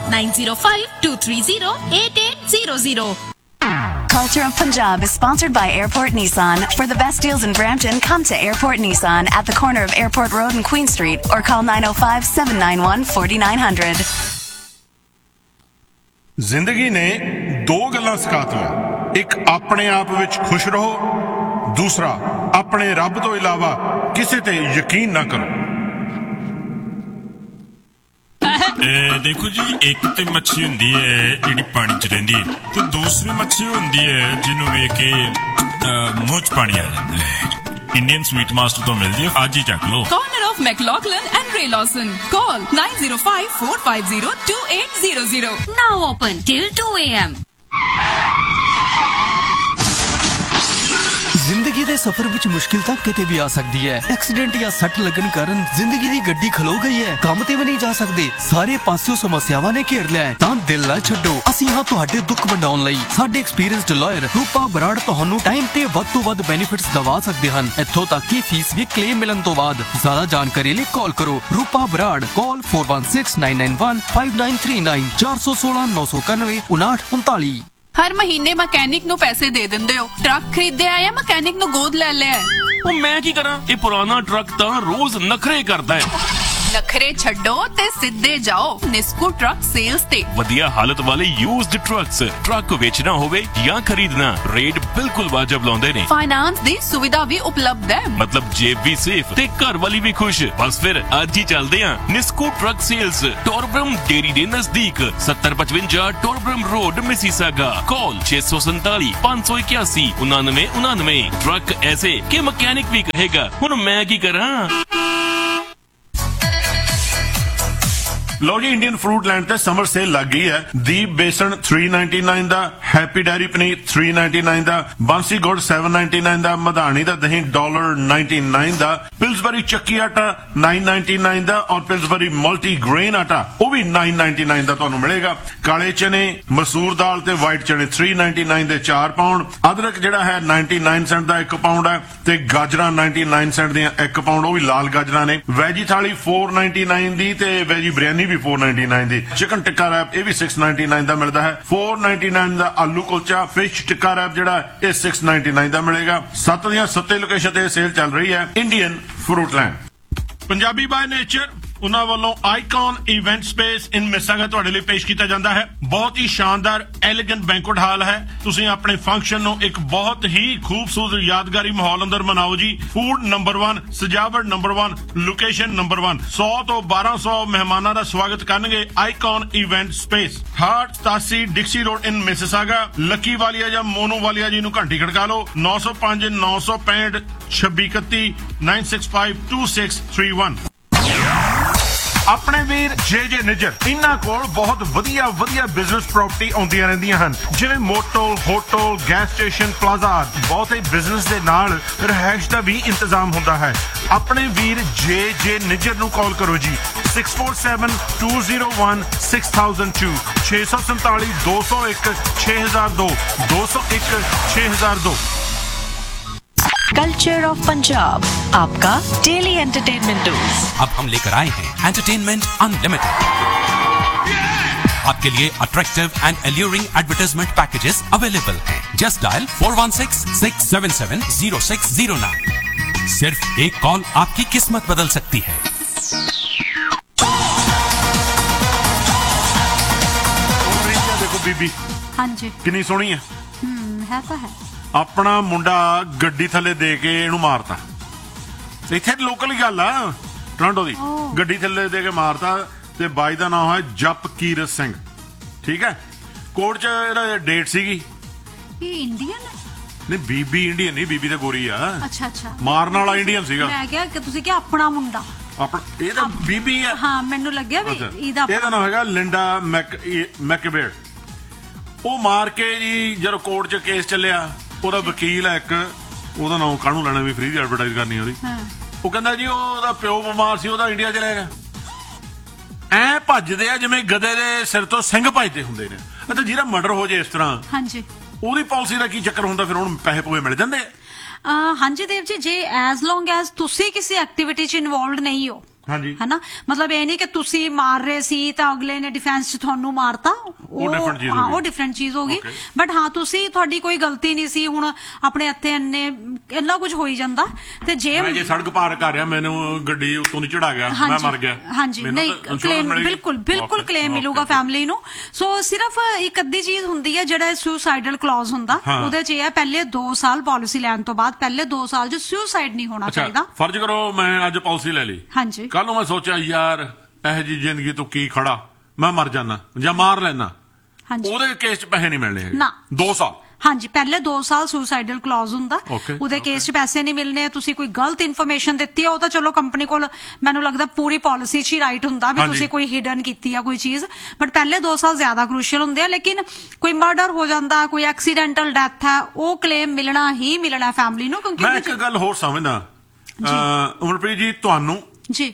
9052308800। Culture of Punjab is sponsored by Airport Nissan. For the best deals in Brampton, come to Airport Nissan at the corner of Airport Road and Queen Street or call 905-791-4900. ਜ਼ਿੰਦਗੀ ਨੇ ਦੋ ਗੱਲਾਂ ਸਿਖਾਤੀਆਂ, ਇੱਕ ਆਪਣੇ ਆਪ ਵਿੱਚ ਖੁਸ਼ ਰਹੋ, ਦੂਸਰਾ ਆਪਣੇ ਰੱਬ ਤੋਂ ਇਲਾਵਾ ਕਿਸੇ ਤੇ ਯਕੀਨ ਨਾ ਕਰੋ। ਦੇਖੋ ਜੀ, ਇੱਕ ਤੇ ਮੱਛੀ ਹੁੰਦੀ ਹੈ ਜਿਹੜੀ ਪਾਣੀ 'ਚ ਰਹਿੰਦੀ ਹੈ ਤੇ ਦੂਸਰੀ ਮੱਛੀ ਹੁੰਦੀ ਹੈ ਜਿਹਨੂੰ ਵੇਖ ਕੇ ਮੂੰਹ 'ਚ ਪਾਣੀ ਆ ਜਾਂਦਾ ਹੈ। ਇੰਡੀਅਨ ਸਵੀਟ ਮਾਸਟਰ ਤੋਂ ਮਿਲਦੀ ਹੈ, ਅੱਜ ਹੀ ਚੱਕ ਲਓ। Corner of McLaughlin and Ray Lawson. Call 905-450-2800. Now open till 2 a.m. ਜ਼ਿੰਦਗੀ ਦੇ ਸਫ਼ਰ ਵਿੱਚ ਮੁਸ਼ਕਿਲ ਤਾਂ ਕਿਤੇ ਵੀ ਆ ਸਕਦੀ ਹੈ। ਐਕਸੀਡੈਂਟ ਜਾਂ ਸੱਟ ਲੱਗਣ ਕਾਰਨ ਜ਼ਿੰਦਗੀ ਦੀ ਗੱਡੀ ਖਲੋ ਗਈ ਹੈ, ਕੰਮ ਤੇ ਵੀ ਨਹੀਂ ਜਾ ਸਕਦੇ, ਸਾਰੇ ਪਾਸਿਓਂ ਸਮੱਸਿਆਵਾਂ ਨੇ ਘੇਰ ਲਿਆ ਹੈ, ਤਾਂ ਦਿਲ ਨਾ ਛੱਡੋ। ਅਸੀਂ ਹਾਂ ਤੁਹਾਡੇ ਦੁੱਖ ਵੰਡਾਉਣ ਲਈ। ਸਾਡੇ ਐਕਸਪੀਰੀਅੰਸਡ ਲਾਇਰ ਰੂਪਾ ਬਰਾੜ ਤੁਹਾਨੂੰ ਟਾਈਮ ਤੇ ਵੱਧ ਤੋਂ ਵੱਧ ਬੈਨੀਫਿਟਸ ਦਵਾ ਸਕਦੇ ਹਨ, ਇੱਥੋਂ ਤੱਕ ਕਿ ਫੀਸ ਵੀ ਕਲੇਮ ਮਿਲਣ ਤੋਂ ਬਾਅਦ। ਜ਼ਿਆਦਾ ਜਾਣਕਾਰੀ ਲਈ ਕਾਲ ਕਰੋ ਰੂਪਾ ਬਰਾੜ। ਕਾਲ 4169915939 416-991-5939। ਹਰ ਮਹੀਨੇ ਮਕੈਨਿਕ ਨੂੰ ਪੈਸੇ ਦੇ ਦਿੰਦੇ ਹੋ। ਟਰੱਕ ਖਰੀਦਿਆ ਜਾਂ ਮਕੈਨਿਕ ਨੂੰ ਗੋਦ ਲੈ ਲਿਆ? ਉਹ ਮੈਂ ਕੀ ਕਰਾਂ, ਇਹ ਪੁਰਾਣਾ ਟਰੱਕ ਤਾਂ ਰੋਜ਼ ਨਖਰੇ ਕਰਦਾ ਹੈ। ਨਖਰੇ ਛੱਡੋ ਤੇ ਸਿੱਧੇ ਜਾਓ ਨਿਸਕੂ ਟਰੱਕ ਸੇਲਸ ਤੇ। ਵਧੀਆ ਹਾਲਤ ਵਾਲੇ ਯੂਜ਼ਡ ਟਰੱਕਸ, ਟਰੱਕ ਵੇਚਣਾ ਹੋਵੇ ਜਾਂ ਖਰੀਦਣਾ, ਰੇਟ ਬਿਲਕੁਲ ਵਾਜਬ ਲਾਉਂਦੇ ਨੇ। ਫਾਈਨਾਂਸ ਦੀ ਸੁਵਿਧਾ ਵੀ ਉਪਲਬਧ ਹੈ, ਮਤਲਬ ਜੇਬ ਵੀ ਸੇਫ ਤੇ ਘਰ ਵਾਲੀ ਵੀ ਖੁਸ਼। ਬਸ ਫਿਰ ਅੱਜ ਹੀ ਚੱਲਦੇ ਆਂ ਨਿਸਕੂ ਟਰੱਕ ਸੇਲਸ, ਟੋਰਬਰਮ ਡੇਰੀ ਦੇ ਨਜ਼ਦੀਕ, 7055 ਟੋਰਬਰਮ ਰੋਡ, ਮਿਸੀਸਾਗਾ। ਕਾਲ 647-581-9999। ਟਰੱਕ ਐਸੇ ਕਿ ਮਕੈਨਿਕ ਵੀ ਕਹੇਗਾ ਹੁਣ ਮੈਂ ਕੀ ਕਰਾਂ। ਲੋ ਜੀ, ਇੰਡੀਅਨ ਫਰੂਟ ਲੈਂਡ ਤੇ ਸਮਰ ਸੇਲ ਲੱਗ ਗਈ ਹੈ। ਦੀਪ ਬੇਸਣ 399 ਦਾ, ਹੈਪੀ ਡੈਰੀ ਪਨੀਰ 399 ਦਾ, ਬਾਂਸੀ ਗੁੜ 799 ਦਾ, ਮਧਾਣੀ ਦਾ ਦਹੀਂ $1.99 ਦਾ, ਪਿਲਸਬਰੀ ਚੱਕੀ ਆਟਾ 999 ਦਾ ਔਰ ਪਿਲਸਬਰੀ ਮਲਟੀ ਗ੍ਰੇਨ ਆਟਾ ਉਹ ਵੀ 999 ਦਾ ਤੁਹਾਨੂੰ ਮਿਲੇਗਾ। ਕਾਲੇ ਚਨੇ, ਮਸੂਰ ਦਾਲ ਤੇ ਵਾਈਟ ਚਨੇ 399 ਦੇ 4 ਪਾਉਂਡ। ਅਦਰਕ ਜਿਹੜਾ ਹੈ 99 ਸੈਂਟ ਦਾ 1 ਪਾਉਂਡ ਹੈ ਤੇ ਗਾਜਰਾਂ 99 ਸੈਂਟ ਦੀਆਂ 1 ਪਾਉਂਡ, ਉਹ ਵੀ ਲਾਲ ਗਾਜਰਾਂ ਨੇ। ਵੈਜੀ ਥਾਲੀ 499 ਦੀ ਤੇ ਵੈਜੀ ਬਿਰਿਆਨੀ ਵੀ 499 ਦੀ। ਚਿਕਨ ਟਿੱਕਾ ਰੈਪ ਇਹ ਵੀ 699 ਦਾ ਮਿਲਦਾ ਹੈ। 499 ਦਾ ਆਲੂ ਕੁਲਚਾ, ਫਿਸ਼ ਟਿੱਕਾ ਰੈਪ ਜਿਹੜਾ ਇਹ 699 ਦਾ ਮਿਲੇਗਾ। 7 ਦੀਆਂ 7 ਲੋਕੇਸ਼ਨ ਤੇ ਸੇਲ ਚੱਲ ਰਹੀ ਹੈ। Indian fruit land Punjabi ਬਾय nature ਉਹਨਾਂ ਵੱਲੋਂ ਆਈਕਨ ਇਵੈਂਟ ਸਪੇਸ ਇਨ ਮਿਸਾਗਾ ਤੁਹਾਡੇ ਲਈ ਪੇਸ਼ ਕੀਤਾ ਜਾਂਦਾ ਹੈ। ਬਹੁਤ ਹੀ ਸ਼ਾਨਦਾਰ ਐਲੀਗੈਂਟ ਬੈਂਕੁਏਟ ਹਾਲ ਹੈ। ਤੁਸੀਂ ਆਪਣੇ ਫੰਕਸ਼ਨ ਨੂੰ ਇੱਕ ਬਹੁਤ ਹੀ ਖੂਬਸੂਰਤ ਯਾਦਗਾਰੀ ਮਾਹੌਲ ਅੰਦਰ ਮਨਾਓ ਜੀ। ਫੂਡ ਨੰਬਰ 1, ਸਜਾਵਟ ਨੰਬਰ 1, ਲੋਕੇਸ਼ਨ ਨੰਬਰ 1। 100 ਤੋਂ 1200 ਮਹਿਮਾਨਾਂ ਦਾ ਸਵਾਗਤ ਕਰਨਗੇ ਆਈਕਨ ਇਵੈਂਟ ਸਪੇਸ। 87 ਡਿਕਸੀ ਰੋਡ ਇਨ ਮਿਸਿਸਾਗਾ। ਲੱਕੀ ਵਾਲੀਆ ਜਾਂ ਮੋਨੂ ਵਾਲੀਆ ਜੀ ਨੂੰ ਘੰਟੀ ਖੜਕਾ ਲਓ। 905 965 2631 9652631। ਆਪਣੇ ਵੀਰ ਜੇ ਨਿੱਜਰ, ਇਹਨਾਂ ਕੋਲ ਬਹੁਤ ਵਧੀਆ ਬਿਜ਼ਨਸ ਪ੍ਰਾਪਰਟੀ ਆਉਂਦੀਆਂ ਰਹਿੰਦੀਆਂ ਹਨ, ਜਿਵੇਂ motel, hotel, gas station, plaza. ਬਹੁਤੇ ਬਿਜ਼ਨਸ ਦੇ ਨਾਲ ਰਿਹਾਇਸ਼ ਦਾ ਵੀ ਇੰਤਜ਼ਾਮ ਹੁੰਦਾ ਹੈ। ਆਪਣੇ ਵੀਰ ਜੇ ਨਿੱਜਰ ਨੂੰ ਕਾਲ ਕਰੋ ਜੀ 647-201-6002 647-201-6002 201-6002। कल्चर ऑफ पंजाब, आपका डेली एंटरटेनमेंट डोज। अब हम लेकर आए हैं एंटरटेनमेंट अनलिमिटेड। आपके लिए attractive and alluring advertisement packages available हैं। Just dial 416-677-0609। सिर्फ एक कॉल आपकी किस्मत बदल सकती है। देखो बीबी हाँ जी कितनी सोहनी है। है तो है। ਆਪਣਾ ਮੁੰਡਾ ਗੱਡੀ ਥੱਲੇ ਦੇ ਕੇ ਇਹਨੂੰ ਮਾਰਤਾ। ਇੱਥੇ ਲੋਕਲ ਹੀ ਗੱਲ ਆ, ਟੋਰਾਂਟੋ ਦੀ। ਗੱਡੀ ਥੱਲੇ ਦੇ ਕੇ ਮਾਰਤਾ ਤੇ ਬਾਈ ਦਾ ਨਾਮ ਹੈ ਜਪਕੀਰਤ ਸਿੰਘ। ਠੀਕ ਹੈ, ਕੋਰਟ 'ਚ ਇਹਦਾ ਡੇਟ ਸੀਗੀ। ਇਹ ਇੰਡੀਅਨ ਹੈ? ਨਹੀਂ ਬੀਬੀ ਇੰਡੀਅਨ ਨਹੀਂ, ਬੀਬੀ ਤਾਂ ਗੋਰੀ ਆ। ਅੱਛਾ ਅੱਛਾ, ਮਾਰਨ ਵਾਲਾ ਇੰਡੀਅਨ ਸੀਗਾ। ਮੈਂ ਕਿਹਾ ਕਿ ਤੁਸੀਂ ਕਿ ਆਪਣਾ ਮੁੰਡਾ। ਆਪਣਾ ਇਹ ਤਾਂ ਬੀਬੀ ਆ। ਹਾਂ ਮੈਨੂੰ ਲੱਗਿਆ ਵੀ ਇਹਦਾ ਨਾਮ ਹੈਗਾ ਲਿੰਡਾ ਮੈਕਬੇਰ। ਉਹ ਮਾਰ ਕੇ ਜੀ ਜਦੋਂ ਕੋਰਟ 'ਚ ਕੇਸ ਚੱਲਿਆ, ਉਹਦਾ ਵਕੀਲ ਹੈ ਇੱਕ, ਉਹਦਾ ਨਾਮ ਕਾਹਨੂੰ ਲੈਣਾ ਵੀ ਫ੍ਰੀ ਦੀ ਐਡਵਰਟਾਈਜ਼ ਕਰਨੀ ਉਹਦੀ। ਉਹ ਕਹਿੰਦਾ ਜੀ ਉਹਦਾ ਪਿਓ ਬਿਮਾਰ ਸੀ, ਉਹਦਾ ਇੰਡੀਆ ਚਲਾ ਗਿਆ। ਐ ਭੱਜਦੇ ਆ ਜਿਵੇਂ ਗਧੇ ਦੇ ਸਿਰ ਤੋਂ ਸਿੰਘ ਭੱਜਦੇ ਹੁੰਦੇ ਨੇ। ਅਤੇ ਜਿਹੜਾ ਮਰਡਰ ਹੋ ਜਾਏ ਇਸ ਤਰ੍ਹਾਂ, ਹਾਂਜੀ, ਉਹਦੀ ਪਾਲਿਸੀ ਦਾ ਕੀ ਚੱਕਰ ਹੁੰਦਾ? ਫਿਰ ਉਹਨੂੰ ਪੈਸੇ ਪੂਏ ਮਿਲ ਜਾਂਦੇ ਆ। ਹਾਂਜੀ ਦੇਵ ਜੀ, ਜੇ ਐਜ਼ ਲੌਂਗ ਐਜ਼ ਤੁਸੀਂ ਕਿਸੇ ਐਕਟੀਵਿਟੀ 'ਚ ਇਨਵੋਲਵਡ ਨਹੀਂ ਹੋ, ਹਾਂਜੀ, ਹੈ ਨਾ, ਮਤਲਬ ਇਹ ਨਹੀਂ ਕਿ ਤੁਸੀਂ ਮਾਰ ਰਹੇ ਸੀ ਤਾਂ ਅਗਲੇ ਨੇ ਡਿਫੈਂਸ 'ਚ ਤੁਹਾਨੂੰ ਮਾਰਤਾ, ਉਹ ਡਿਫਰੈਂਟ ਚੀਜ਼ ਹੋ ਗਈ। ਬਟ ਹਾਂ ਤੁਸੀਂ, ਤੁਹਾਡੀ ਕੋਈ ਗਲਤੀ ਨਹੀਂ ਸੀ। ਹੁਣ ਆਪਣੇ ਇੱਥੇ ਇੰਨਾ ਕੁਝ ਹੋਈ ਜਾਂਦਾ ਤੇ ਜੇ ਸੜਕ ਪਾਰ ਕਰ ਰਿਹਾ, ਮੈਨੂੰ ਗੱਡੀ ਉੱਤੋਂ ਨਹੀਂ ਚੜਾ ਗਿਆ, ਮੈਂ ਮਰ ਗਿਆ। ਹਾਂਜੀ, ਨਹੀਂ ਕਲੇਮ ਬਿਲਕੁਲ ਕਲੇਮ ਮਿਲੂਗਾ ਫੈਮਿਲੀ ਨੂੰ। ਸੋ ਸਿਰਫ ਇੱਕ ਅੱਧੀ ਚੀਜ਼ ਹੁੰਦੀ ਹੈ ਜਿਹੜਾ ਸੁਸਾਈਡਲ ਕਲੌਜ਼ ਹੁੰਦਾ, ਉਹਦੇ 'ਚ ਇਹ ਹੈ ਪਹਿਲੇ 2 ਸਾਲ ਪਾਲਿਸੀ ਲੈਣ ਤੋਂ ਬਾਅਦ ਪਹਿਲੇ 2 ਸਾਲ 'ਚ ਸੁਸਾਈਡ ਨਹੀਂ ਹੋਣਾ ਚਾਹੀਦਾ। ਫਰਜ਼ ਕਰੋ ਮੈਂ ਅੱਜ ਪਾਲਿਸੀ ਲੈ ਲਈ, ਹਾਂਜੀ, ਕੱਲ ਨੂੰ ਮੈਂ ਸੋਚਿਆ ਯਾਰ ਇਹੋ ਜਿਹੀ ਜ਼ਿੰਦਗੀ ਤੋਂ ਕੀ ਖੜਾ, ਮੈਂ ਮਰ ਜਾਣਾ ਜਾਂ ਮਾਰ ਲੈਣਾ, ਉਹਦੇ ਕੇਸ 'ਚ ਪੈਸੇ ਨਹੀਂ ਮਿਲਣੇ ਹੈਗੇ। 2 ਸਾਲ ਹਾਂਜੀ, ਪਹਿਲੇ 2 ਸਾਲ ਸੁਸਾਈਡਲ ਕਲੌਜ਼ ਹੁੰਦਾ, ਉਹਦੇ ਕੇਸ 'ਚ ਪੈਸੇ ਨਹੀਂ ਮਿਲਣੇ। ਤੁਸੀਂ ਕੋਈ ਗਲਤ ਇਨਫੋਰਮੇਸ਼ਨ ਦਿੱਤੀ ਆ, ਉਹ ਤਾਂ ਚਲੋ ਕੰਪਨੀ ਕੋਲ ਮੈਨੂੰ ਲੱਗਦਾ ਪੂਰੀ ਪਾਲਿਸੀ 'ਚ ਹੀ ਰਾਈਟ ਹੁੰਦਾ ਵੀ ਤੁਸੀਂ ਕੋਈ ਹਿਡਨ ਕੀਤੀ ਆ ਕੋਈ ਚੀਜ਼, ਬਟ ਪਹਿਲੇ 2 ਸਾਲ ਜ਼ਿਆਦਾ ਕ੍ਰੂਸ਼ੀਅਲ ਹੁੰਦੇ ਆ। ਲੇਕਿਨ ਕੋਈ ਮਰਡਰ ਹੋ ਜਾਂਦਾ, ਕੋਈ ਐਕਸੀਡੈਂਟਲ ਡੈਥ ਹੈ, ਉਹ ਕਲੇਮ ਮਿਲਣਾ ਹੀ ਮਿਲਣਾ ਫੈਮਿਲੀ ਨੂੰ। ਕਿਉਂਕਿ ਮੈਂ ਇੱਕ ਗੱਲ ਹੋਰ ਸਮਝਦਾ ਉਮਰਪ੍ਰੀਤ ਜੀ, ਤੁਹਾਨੂੰ ਜੀ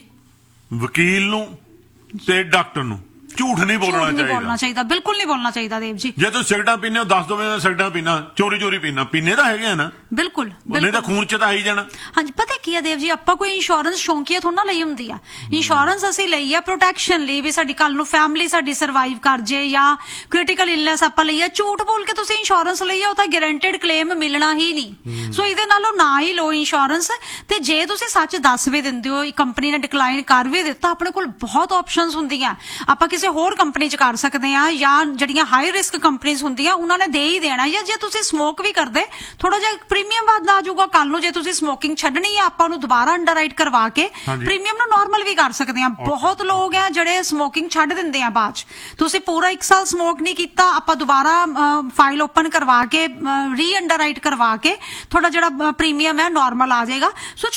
ਵਕੀਲ ਨੂੰ ਤੇ ਡਾਕਟਰ ਨੂੰ ਝੂਠ ਨਹੀਂ ਬੋਲਣਾ ਚਾਹੀਦਾ। ਬਿਲਕੁਲ ਨਹੀਂ ਬੋਲਣਾ ਚਾਹੀਦਾ ਦੇਵ ਜੀ। ਜੇ ਤੁਸੀਂ ਸਿਗਰਟਾਂ ਪੀਂਦੇ ਹੋ ਦੱਸ ਦੋ ਮੈਂ ਸਿਗਰਟਾਂ ਪੀਣਾ, ਚੋਰੀ ਪੀਣਾ, ਪੀਨੇ ਤਾਂ ਹੈਗੇ ਆ ਨਾ। ਬਿਲਕੁਲ, ਨਹੀਂ ਤਾਂ ਖੂਨ 'ਚ ਤਾਂ ਆਈ ਜਾਣਾ। ਹਾਂਜੀ, ਪਤਾ ਕੀ ਆ ਦੇਵ ਜੀ, ਆਪਾਂ ਕੋਈ ਇੰਸ਼ੋਰੈਂਸ ਸ਼ੌਂਕੀਆ ਥੋੜਾ ਨਾ ਲਈ ਹੁੰਦੀ ਆ। ਇੰਸ਼ੋਰੈਂਸ ਅਸੀਂ ਲਈ ਆ ਪ੍ਰੋਟੈਕਸ਼ਨ ਲਈ, ਵੀ ਸਾਡੀ ਕੱਲ ਨੂੰ ਫੈਮਿਲੀ ਸਾਡੀ ਸਰਵਾਈਵ ਕਰ ਜੇ ਜਾਂ ਕ੍ਰਿਟੀਕਲ ਇਲਨੈਸ ਆਪਾਂ ਲਈ ਆ। ਝੂਠ ਬੋਲ ਕੇ ਤੁਸੀਂ ਇੰਸ਼ੋਰੈਂਸ ਲਈ ਆ, ਉਹ ਤਾਂ ਗਰੰਟਿਡ ਕਲੇਮ ਮਿਲਣਾ ਹੀ ਨਹੀਂ। ਸੋ ਇਹਦੇ ਨਾਲੋਂ ਨਾ ਹੀ ਲਓ ਇੰਸ਼ੋਰੈਂਸ। ਤੇ ਜੇ ਤੁਸੀਂ ਸੱਚ ਦੱਸ ਵੀ ਦਿੰਦੇ ਹੋ, ਕੰਪਨੀ ਨੇ ਡਿਕਲਾਈਨ ਕਰ ਵੀ ਦਿੱਤਾ, ਆਪਣੇ ਕੋਲ ਬਹੁਤ ਆਪਸ਼ਨਸ ਹੁੰਦੀਆਂ। ਆਪਾਂ ਕਿਸੇ ਹੋਰ ਕੰਪਨੀ 'ਚ ਕਰ ਸਕਦੇ ਆ, ਜਾਂ ਜਿਹੜੀਆਂ ਹਾਈ ਰਿਸਕ ਕੰਪਨੀਆਂ ਹੁੰਦੀਆਂ ਉਹਨਾਂ ਨੇ ਦੇ ਹੀ ਦੇਣਾ। ਜਾਂ ਜੇ ਤੁਸੀਂ ਸਮੋਕ ਵੀ ਕਰਦੇ, ਥੋੜਾ ਜਿਹਾ ਪ੍ਰੀਮੀਅਮ ਵੱਧ ਆ ਜਾਊਗਾ ਕੱਲ ਨੂੰ। ਜੇ ਤੁਸੀਂ ਸਮੋਕਿੰਗ ਛੱਡਣੀ ਆ, ਆਪਾਂ ਉਹਨੂੰ ਦੁਬਾਰਾ ਅੰਡਰਰਾਈਟ ਕਰਵਾ ਕੇ ਪ੍ਰੀਮੀਅਮ ਨੂੰ ਨਾਰਮਲ ਵੀ ਕਰ ਸਕਦੇ ਆ। ਬਹੁਤ ਲੋਕ ਆ ਜਿਹੜੇ ਸਮੋਕਿੰਗ ਛੱਡ ਦਿੰਦੇ ਆ ਬਾਅਦ 'ਚ। ਤੁਸੀਂ ਪੂਰਾ 1 ਸਾਲ ਸਮੋਕ ਨਹੀਂ ਕੀਤਾ, ਆਪਾਂ ਦੁਬਾਰਾ ਫਾਈਲ ਓਪਨ ਕਰਵਾ ਕੇ ਰੀ ਅੰਡਰਰਾਈਟ ਕਰਵਾ ਕੇ ਤੁਹਾਡਾ ਜਿਹੜਾ ਪ੍ਰੀਮੀਅਮ ਹੈ ਨਾਰਮਲ ਆ ਜਾਏਗਾ। ਸੋ